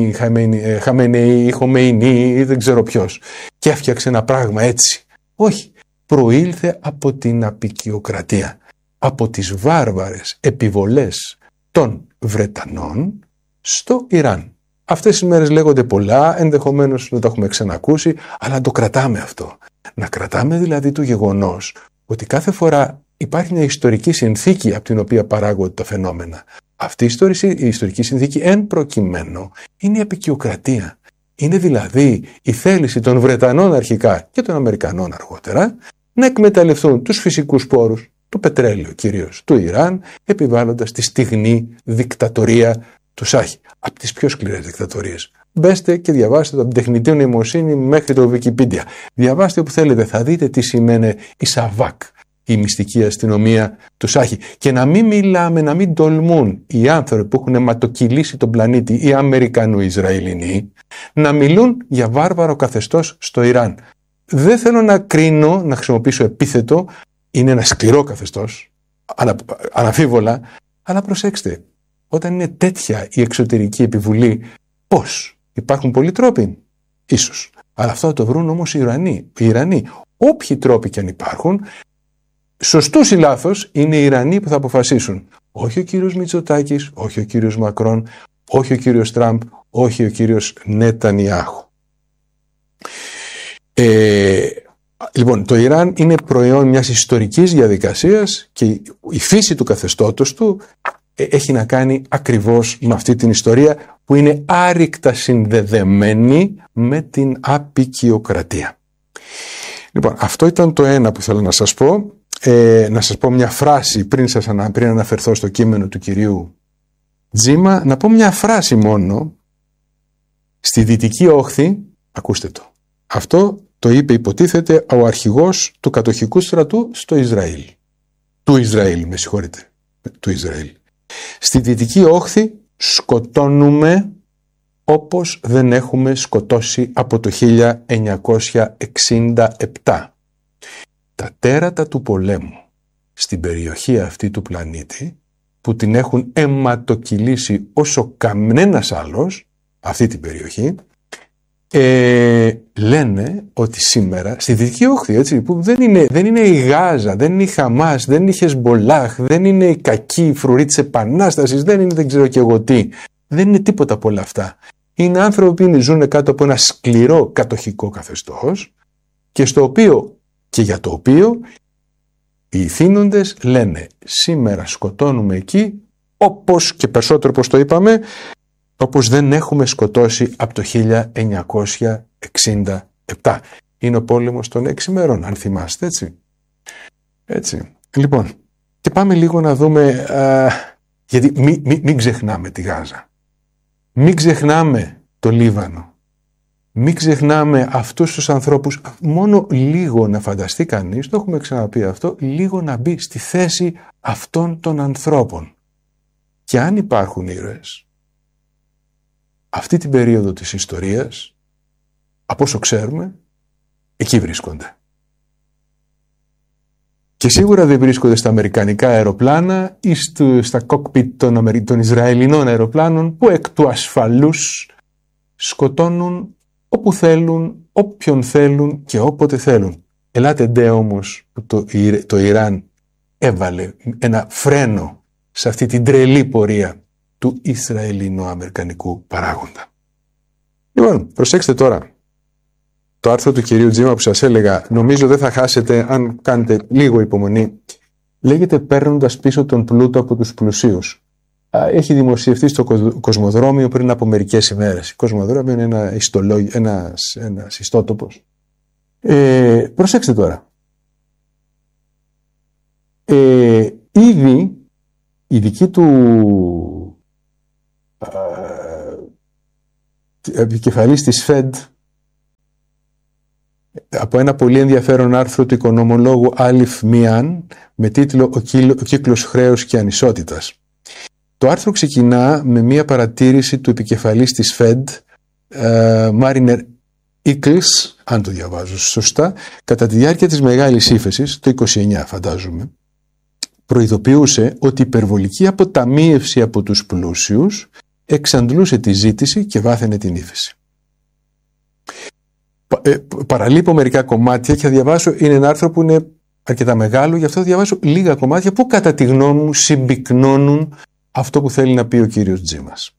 Χαμενεϊ, Χομεϊνί ή δεν ξέρω ποιος και έφτιαξε ένα πράγμα έτσι. Όχι. Προήλθε από την αποικιοκρατία, από τις βάρβαρες επιβολές των Βρετανών στο Ιράν. Αυτές τις μέρες λέγονται πολλά, ενδεχομένως να τα έχουμε ξανακούσει, αλλά να το κρατάμε αυτό. Να κρατάμε δηλαδή το γεγονός ότι κάθε φορά υπάρχει μια ιστορική συνθήκη από την οποία παράγονται τα φαινόμενα. Αυτή η ιστορική συνθήκη εν προκειμένου είναι η αποικιοκρατία. Είναι δηλαδή η θέληση των Βρετανών αρχικά και των Αμερικανών αργότερα να εκμεταλλευτούν τους φυσικούς πόρους, το πετρέλαιο κυρίως του Ιράν, επιβάλλοντας τη στιγνή δικτατορία του Σάχη. Από τις πιο σκληρές δικτατορίες. Μπέστε και διαβάστε το από την τεχνητή νοημοσύνη μέχρι το Wikipedia. Διαβάστε όπου θέλετε, θα δείτε τι σημαίνει η Σαβάκ, η μυστική αστυνομία του Σάχη. Και να μην μιλάμε, να μην τολμούν οι άνθρωποι που έχουν αιματοκυλήσει τον πλανήτη, οι Αμερικανο-Ισραηλινοί, να μιλούν για βάρβαρο καθεστώς στο Ιράν. Δεν θέλω να κρίνω, να χρησιμοποιήσω επίθετο, είναι ένα σκληρό καθεστώς, αναμφίβολα, αλλά προσέξτε, όταν είναι τέτοια η εξωτερική επιβουλή, πώς? Υπάρχουν πολλοί τρόποι, ίσως. Αλλά αυτό θα το βρουν όμως οι Ιρανοί. Όποιοι τρόποι και αν υπάρχουν, σωστούς ή λάθος, είναι οι Ιρανοί που θα αποφασίσουν. Όχι ο κύριος Μητσοτάκης, όχι ο κύριος Μακρόν, όχι ο κύριος Τραμπ, όχι ο κύριος Νετανιάχου. Λοιπόν, το Ιράν είναι προϊόν μιας ιστορικής διαδικασίας και η φύση του καθεστώτος του έχει να κάνει ακριβώς με αυτή την ιστορία που είναι άρρηκτα συνδεδεμένη με την αποικιοκρατία. Λοιπόν, αυτό ήταν το ένα που θέλω να σας πω. Να σας πω μια φράση πριν αναφερθώ στο κείμενο του κυρίου Τζίμα, να πω μια φράση μόνο. Στη Δυτική Όχθη, ακούστε το, αυτό το είπε υποτίθεται ο αρχηγός του κατοχικού στρατού στο Ισραήλ. Του Ισραήλ. Στη Δυτική Όχθη σκοτώνουμε όπως δεν έχουμε σκοτώσει από το 1967. Τα τέρατα του πολέμου στην περιοχή αυτή του πλανήτη που την έχουν αιματοκυλήσει όσο κανένας άλλος αυτή την περιοχή, λένε ότι σήμερα στη Δυτική Όχθη, έτσι, που δεν είναι η Γάζα, δεν είναι η Χαμάς, δεν είναι η Χεσμολάχ, δεν είναι η κακή φρουρή της Επανάστασης, δεν είναι δεν ξέρω και εγώ τι, δεν είναι τίποτα από όλα αυτά. Είναι άνθρωποι που ζουν κάτω από ένα σκληρό κατοχικό καθεστώς και για το οποίο οι ηθήνοντες λένε σήμερα σκοτώνουμε εκεί όπως και περισσότερο όπως το είπαμε, όπως δεν έχουμε σκοτώσει από το 1967. Είναι ο πόλεμος των 6 μέρων, αν θυμάστε, έτσι. Λοιπόν, και πάμε λίγο να δούμε, γιατί μην ξεχνάμε τη Γάζα. Μην ξεχνάμε το Λίβανο. Μην ξεχνάμε αυτούς τους ανθρώπους. Μόνο λίγο να φανταστεί κανείς, το έχουμε ξαναπεί αυτό, λίγο να μπει στη θέση αυτών των ανθρώπων. Και αν υπάρχουν ήρωες, αυτή την περίοδο της ιστορίας, από όσο ξέρουμε, εκεί βρίσκονται. Και σίγουρα δεν βρίσκονται στα αμερικανικά αεροπλάνα ή στα κόκπιτ των Ισραηλινών αεροπλάνων που εκ του ασφαλούς σκοτώνουν όπου θέλουν, όποιον θέλουν και όποτε θέλουν. Ελάτε ντε όμως που το Ιράν έβαλε ένα φρένο σε αυτή την τρελή πορεία του Ισραηλινο-αμερικανικού παράγοντα. Λοιπόν, προσέξτε τώρα. το άρθρο του κυρίου Τζίμα που σας έλεγα, νομίζω δεν θα χάσετε αν κάνετε λίγο υπομονή. Λέγεται «Παίρνοντας πίσω τον πλούτο από τους πλουσίους». Έχει δημοσιευτεί στο Κοσμοδρόμιο πριν από μερικές ημέρες. Κοσμοδρόμιο είναι ένας ιστότοπος. Προσέξτε τώρα. Ήδη η δική του επικεφαλής της Fed, από ένα πολύ ενδιαφέρον άρθρο του οικονομολόγου Άλιφ Μιάν με τίτλο «Ο κύκλος χρέους και ανισότητας». Το άρθρο ξεκινά με μία παρατήρηση του επικεφαλής της Fed, Μάρινερ Ίκλς, αν το διαβάζω σωστά, κατά τη διάρκεια της μεγάλης ύφεσης, το 29 φαντάζομαι, προειδοποιούσε ότι η υπερβολική αποταμίευση από τους πλούσιους εξαντλούσε τη ζήτηση και βάθαινε την ύφεση. Παραλείπω μερικά κομμάτια και θα διαβάσω, είναι ένα άρθρο που είναι αρκετά μεγάλο, γι' αυτό θα διαβάσω λίγα κομμάτια που κατά τη γνώμη μου συμπυκνώνουν αυτό που θέλει να πει ο κύριος Τζίμας.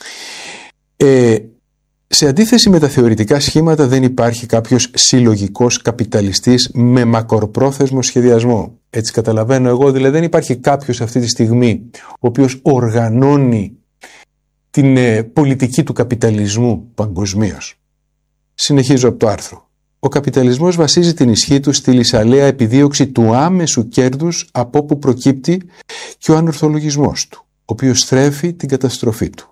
Σε αντίθεση με τα θεωρητικά σχήματα δεν υπάρχει κάποιος συλλογικός καπιταλιστής με μακροπρόθεσμο σχεδιασμό. Έτσι καταλαβαίνω εγώ, δηλαδή δεν υπάρχει κάποιος αυτή τη στιγμή ο οποίος οργανώνει την πολιτική του καπιταλισμού παγκοσμίως. Συνεχίζω από το άρθρο. Ο καπιταλισμός βασίζει την ισχύ του στη λυσαλέα επιδίωξη του άμεσου κέρδους από όπου προκύπτει και ο ανορθολογισμός του, ο οποίος θρέφει την καταστροφή του.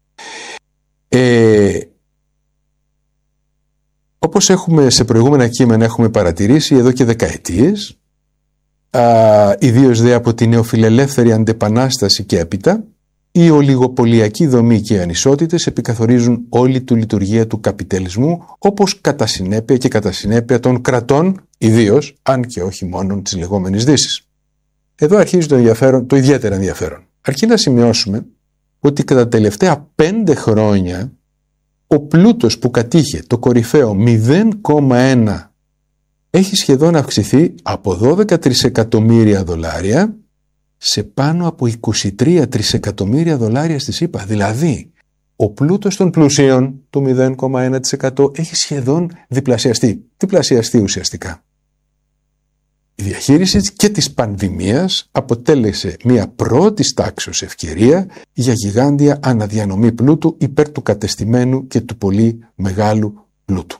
Όπως έχουμε σε προηγούμενα κείμενα έχουμε παρατηρήσει εδώ και δεκαετίες, ιδίως δε από τη νεοφιλελεύθερη αντεπανάσταση και έπειτα, η ολιγοπολιακή δομή και οι ανισότητες επικαθορίζουν όλη τη λειτουργία του καπιταλισμού, όπως κατά συνέπεια και κατά συνέπεια των κρατών, ιδίως, αν και όχι μόνο της λεγόμενης Δύσης. Εδώ αρχίζει το ιδιαίτερα ενδιαφέρον. Αρκεί να σημειώσουμε ότι κατά τα τελευταία 5 χρόνια ο πλούτος που κατήχε το κορυφαίο 0,1 έχει σχεδόν αυξηθεί από 12 τρισεκατομμύρια δολάρια σε πάνω από 23 τρισεκατομμύρια δολάρια στη ΗΠΑ. Δηλαδή, ο πλούτος των πλουσίων, το 0,1% έχει σχεδόν διπλασιαστεί ουσιαστικά. Η διαχείριση και της πανδημίας αποτέλεσε μια πρώτης τάξεως ευκαιρία για γιγάντια αναδιανομή πλούτου υπέρ του κατεστημένου και του πολύ μεγάλου πλούτου.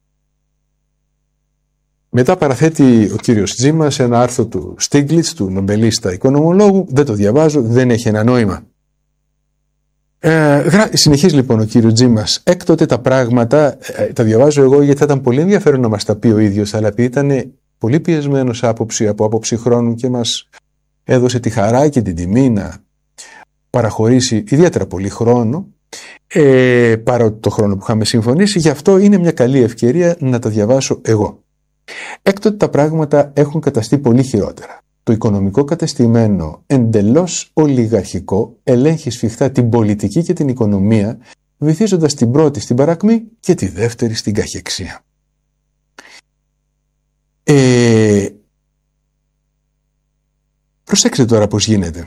Μετά παραθέτει ο κύριος Τζίμας ένα άρθρο του Στίγκλιτς, του νομπελίστα οικονομολόγου, δεν το διαβάζω, δεν έχει ένα νόημα. Συνεχίζει λοιπόν ο κύριος Τζίμας. Έκτοτε τα πράγματα, τα διαβάζω εγώ γιατί θα ήταν πολύ ενδιαφέρον να μας τα πει ο ίδιος, αλλά επειδή ήταν πολύ πιεσμένος από άποψη χρόνου και μας έδωσε τη χαρά και την τιμή να παραχωρήσει ιδιαίτερα πολύ χρόνο, παρότι το χρόνο που είχαμε συμφωνήσει, γι' αυτό είναι μια καλή ευκαιρία να τα διαβάσω εγώ. Έκτοτε τα πράγματα έχουν καταστεί πολύ χειρότερα. Το οικονομικό κατεστημένο εντελώς ολιγαρχικό ελέγχει σφιχτά την πολιτική και την οικονομία, βυθίζοντας την πρώτη στην παρακμή και τη δεύτερη στην καχεξία. Προσέξτε τώρα πώς γίνεται.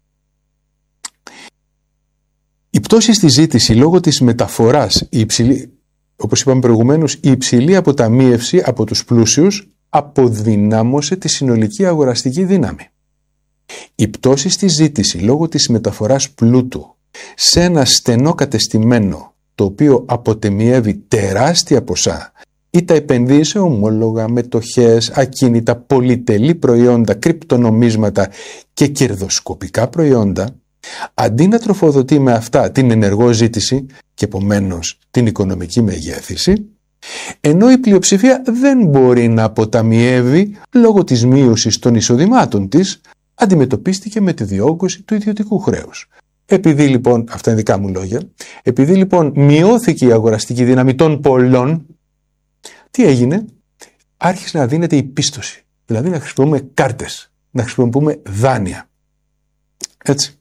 Η πτώση στη ζήτηση λόγω της μεταφοράς, όπως είπαμε προηγουμένως, η υψηλή αποταμίευση από τους πλούσιους αποδυνάμωσε τη συνολική αγοραστική δύναμη. Η πτώση στη ζήτηση λόγω της μεταφοράς πλούτου σε ένα στενό κατεστημένο, το οποίο αποτεμιεύει τεράστια ποσά ή τα επενδύει σε ομόλογα, μετοχές, ακίνητα, πολυτελή προϊόντα, κρυπτονομίσματα και κερδοσκοπικά προϊόντα, αντί να τροφοδοτεί με αυτά την ενεργό ζήτηση και επομένως την οικονομική μεγέθυνση, ενώ η πλειοψηφία δεν μπορεί να αποταμιεύει λόγω της μείωσης των εισοδημάτων της, αντιμετωπίστηκε με τη διόγκωση του ιδιωτικού χρέους. Επειδή λοιπόν, αυτά είναι δικά μου λόγια, επειδή λοιπόν μειώθηκε η αγοραστική δύναμη των πολλών, τι έγινε? Άρχισε να δίνεται η πίστοση, δηλαδή να χρησιμοποιούμε κάρτες, να χρησιμοποιούμε δάνεια. Έτσι.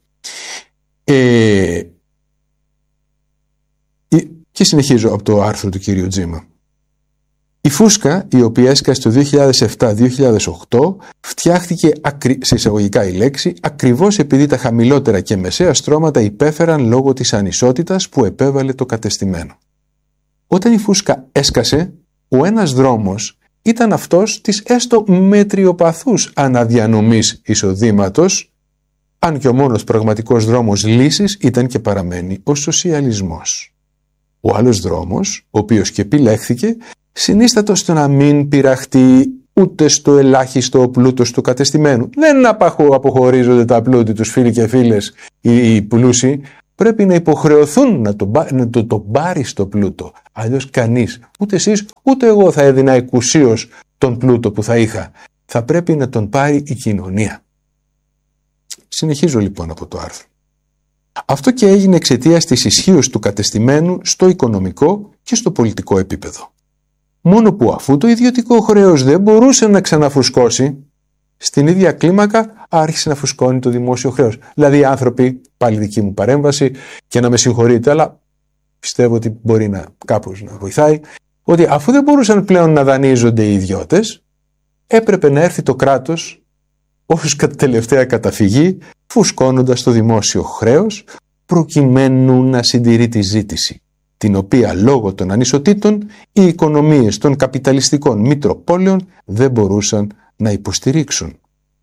Και συνεχίζω από το άρθρο του κυρίου Τζίμα. Η φούσκα, η οποία έσκασε το 2007-2008, φτιάχτηκε, σε εισαγωγικά η λέξη, ακριβώς επειδή τα χαμηλότερα και μεσαία στρώματα υπέφεραν λόγω της ανισότητας που επέβαλε το κατεστημένο. Όταν η φούσκα έσκασε, ο ένας δρόμος ήταν αυτός της έστω μετριοπαθούς αναδιανομής εισοδήματος, αν και ο μόνος πραγματικός δρόμος λύσης ήταν και παραμένει ο σοσιαλισμός. Ο άλλος δρόμος, ο οποίος και επιλέχθηκε, συνίστατο στο να μην πειραχτεί ούτε στο ελάχιστο πλούτος του κατεστημένου. Δεν αποχωρίζονται τα πλούτη τους, φίλοι και φίλες, οι πλούσιοι. Πρέπει να υποχρεωθούν να το πάρει στο πλούτο. Αλλιώς κανείς, ούτε εσείς ούτε εγώ, θα έδινα εκουσίως τον πλούτο που θα είχα. Θα πρέπει να τον πάρει η κοινωνία. Συνεχίζω λοιπόν από το άρθρο. Αυτό και έγινε εξαιτίας της ισχύως του κατεστημένου στο οικονομικό και στο πολιτικό επίπεδο. Μόνο που αφού το ιδιωτικό χρέος δεν μπορούσε να ξαναφουσκώσει, στην ίδια κλίμακα άρχισε να φουσκώνει το δημόσιο χρέος. Δηλαδή οι άνθρωποι, πάλι δική μου παρέμβαση και να με συγχωρείτε, αλλά πιστεύω ότι μπορεί κάπως να βοηθάει, ότι αφού δεν μπορούσαν πλέον να δανείζονται οι ιδιώτες, έπρεπε να έρθει το κράτος ως τελευταία καταφυγή, φουσκώνοντας το δημόσιο χρέος, προκειμένου να συντηρεί τη ζήτηση, την οποία λόγω των ανισοτήτων οι οικονομίες των καπιταλιστικών μητροπόλεων δεν μπορούσαν να υποστηρίξουν.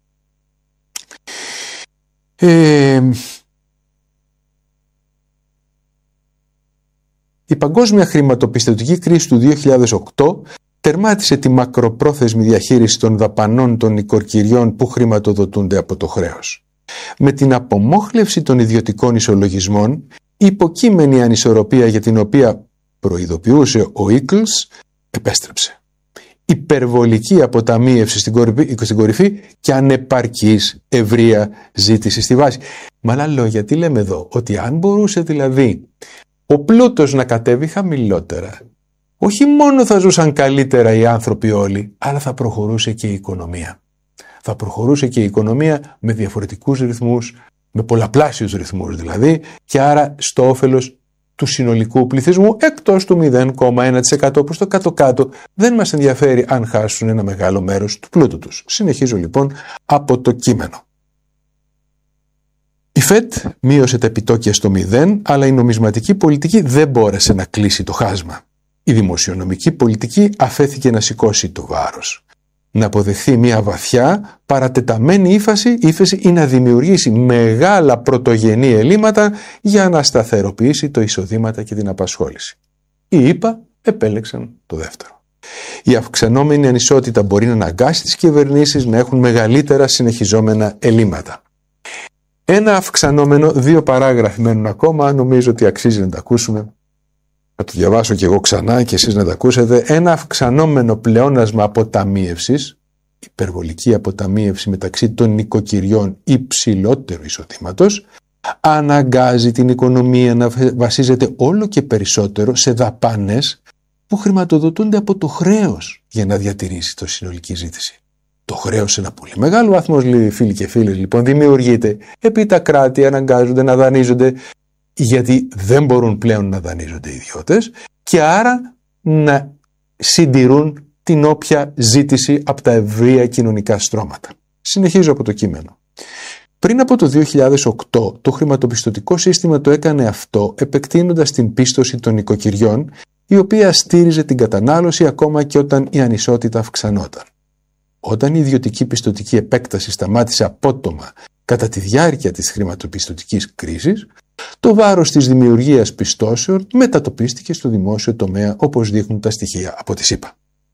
Η παγκόσμια χρηματοπιστωτική κρίση του 2008 τερμάτισε τη μακροπρόθεσμη διαχείριση των δαπανών των νοικοκυριών που χρηματοδοτούνται από το χρέος. Με την απομόχλευση των ιδιωτικών ισολογισμών, η υποκείμενη ανισορροπία για την οποία προειδοποιούσε ο Ίκλς επέστρεψε. Υπερβολική αποταμίευση στην κορυφή και ανεπαρκής ευρεία ζήτηση στη βάση. Με άλλα λόγια, τι λέμε εδώ, ότι αν μπορούσε δηλαδή ο πλούτος να κατέβει χαμηλότερα, όχι μόνο θα ζούσαν καλύτερα οι άνθρωποι όλοι, αλλά θα προχωρούσε και η οικονομία. Θα προχωρούσε και η οικονομία με διαφορετικούς ρυθμούς, με πολλαπλάσιους ρυθμούς δηλαδή, και άρα στο όφελος του συνολικού πληθυσμού, εκτός του 0,1% που στο κάτω-κάτω δεν μας ενδιαφέρει αν χάσουν ένα μεγάλο μέρος του πλούτου τους. Συνεχίζω λοιπόν από το κείμενο. Η ΦΕΤ μείωσε τα επιτόκια στο 0, αλλά η νομισματική πολιτική δεν μπόρεσε να κλείσει το χάσμα. Η δημοσιονομική πολιτική αφέθηκε να σηκώσει το βάρος, να αποδεχθεί μια βαθιά παρατεταμένη ύφεση ή να δημιουργήσει μεγάλα πρωτογενή ελλείμματα για να σταθεροποιήσει το εισοδήματα και την απασχόληση. Οι ΗΠΑ επέλεξαν το δεύτερο. Η αυξανόμενη ανισότητα μπορεί να αναγκάσει τις κυβερνήσεις να έχουν μεγαλύτερα συνεχιζόμενα ελλείμματα. Ένα αυξανόμενο, 2 παράγραφοι μένουν ακόμα, νομίζω ότι αξίζει να τα ακούσουμε. Θα το διαβάσω και εγώ ξανά και εσείς να τα ακούσετε. Ένα αυξανόμενο πλεόνασμα αποταμίευσης, υπερβολική αποταμίευση μεταξύ των νοικοκυριών υψηλότερου εισοδήματος, αναγκάζει την οικονομία να βασίζεται όλο και περισσότερο σε δαπάνες που χρηματοδοτούνται από το χρέος για να διατηρήσει τη συνολική ζήτηση. Το χρέος σε ένα πολύ μεγάλο βαθμό, φίλοι και φίλες, λοιπόν, δημιουργείται επειδή τα κράτη αναγκάζονται να δανείζονται, γιατί δεν μπορούν πλέον να δανείζονται οι ιδιώτες και άρα να συντηρούν την όποια ζήτηση από τα ευρεία κοινωνικά στρώματα. Συνεχίζω από το κείμενο. Πριν από το 2008, το χρηματοπιστωτικό σύστημα το έκανε αυτό επεκτείνοντας την πίστοση των νοικοκυριών, η οποία στήριζε την κατανάλωση ακόμα και όταν η ανισότητα αυξανόταν. Όταν η ιδιωτική πιστωτική επέκταση σταμάτησε απότομα κατά τη διάρκεια της χρηματοπιστωτικής κρίσης, το βάρος της δημιουργίας πιστώσεων μετατοπίστηκε στο δημόσιο τομέα, όπως δείχνουν τα στοιχεία από τη ΣΥΠΑ.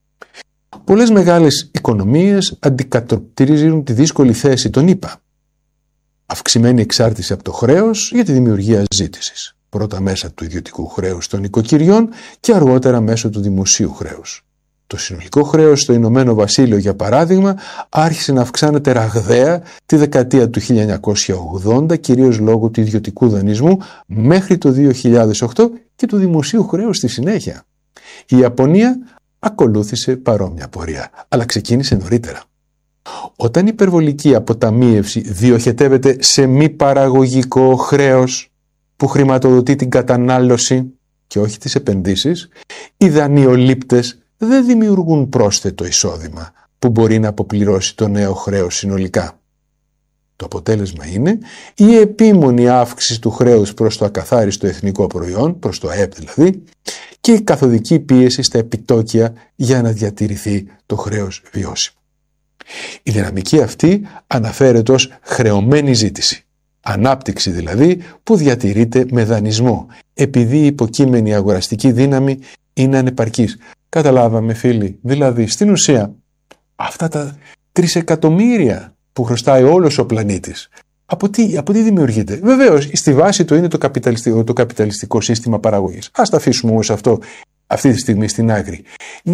Πολλές μεγάλες οικονομίες αντικατοπτρίζουν τη δύσκολη θέση των ΗΠΑ. Αυξημένη εξάρτηση από το χρέος για τη δημιουργία ζήτησης. Πρώτα μέσα του ιδιωτικού χρέους των νοικοκυριών και αργότερα μέσω του δημοσίου χρέους. Το συνολικό χρέος στο Ηνωμένο Βασίλειο, για παράδειγμα, άρχισε να αυξάνεται ραγδαία τη δεκαετία του 1980, κυρίως λόγω του ιδιωτικού δανεισμού, μέχρι το 2008 και του δημοσίου χρέους στη συνέχεια. Η Ιαπωνία ακολούθησε παρόμοια πορεία, αλλά ξεκίνησε νωρίτερα. Όταν η υπερβολική αποταμίευση διοχετεύεται σε μη παραγωγικό χρέος που χρηματοδοτεί την κατανάλωση και όχι τις επενδύσεις, οι δανειολήπτες δεν δημιουργούν πρόσθετο εισόδημα που μπορεί να αποπληρώσει το νέο χρέος συνολικά. Το αποτέλεσμα είναι η επίμονη αύξηση του χρέους προς το ακαθάριστο εθνικό προϊόν, προς το ΑΕΠ δηλαδή, και η καθοδική πίεση στα επιτόκια για να διατηρηθεί το χρέος βιώσιμο. Η δυναμική αυτή αναφέρεται ως χρεωμένη ζήτηση. Ανάπτυξη δηλαδή που διατηρείται με δανεισμό, επειδή η υποκείμενη αγοραστική δύναμη είναι ανεπαρκής. Καταλάβαμε φίλοι, δηλαδή στην ουσία αυτά τα 3 εκατομμύρια που χρωστάει όλος ο πλανήτης, από τι δημιουργείται? Βεβαίως, στη βάση του είναι το καπιταλιστικό σύστημα παραγωγής. Ας τα αφήσουμε όμως αυτό αυτή τη στιγμή στην άκρη.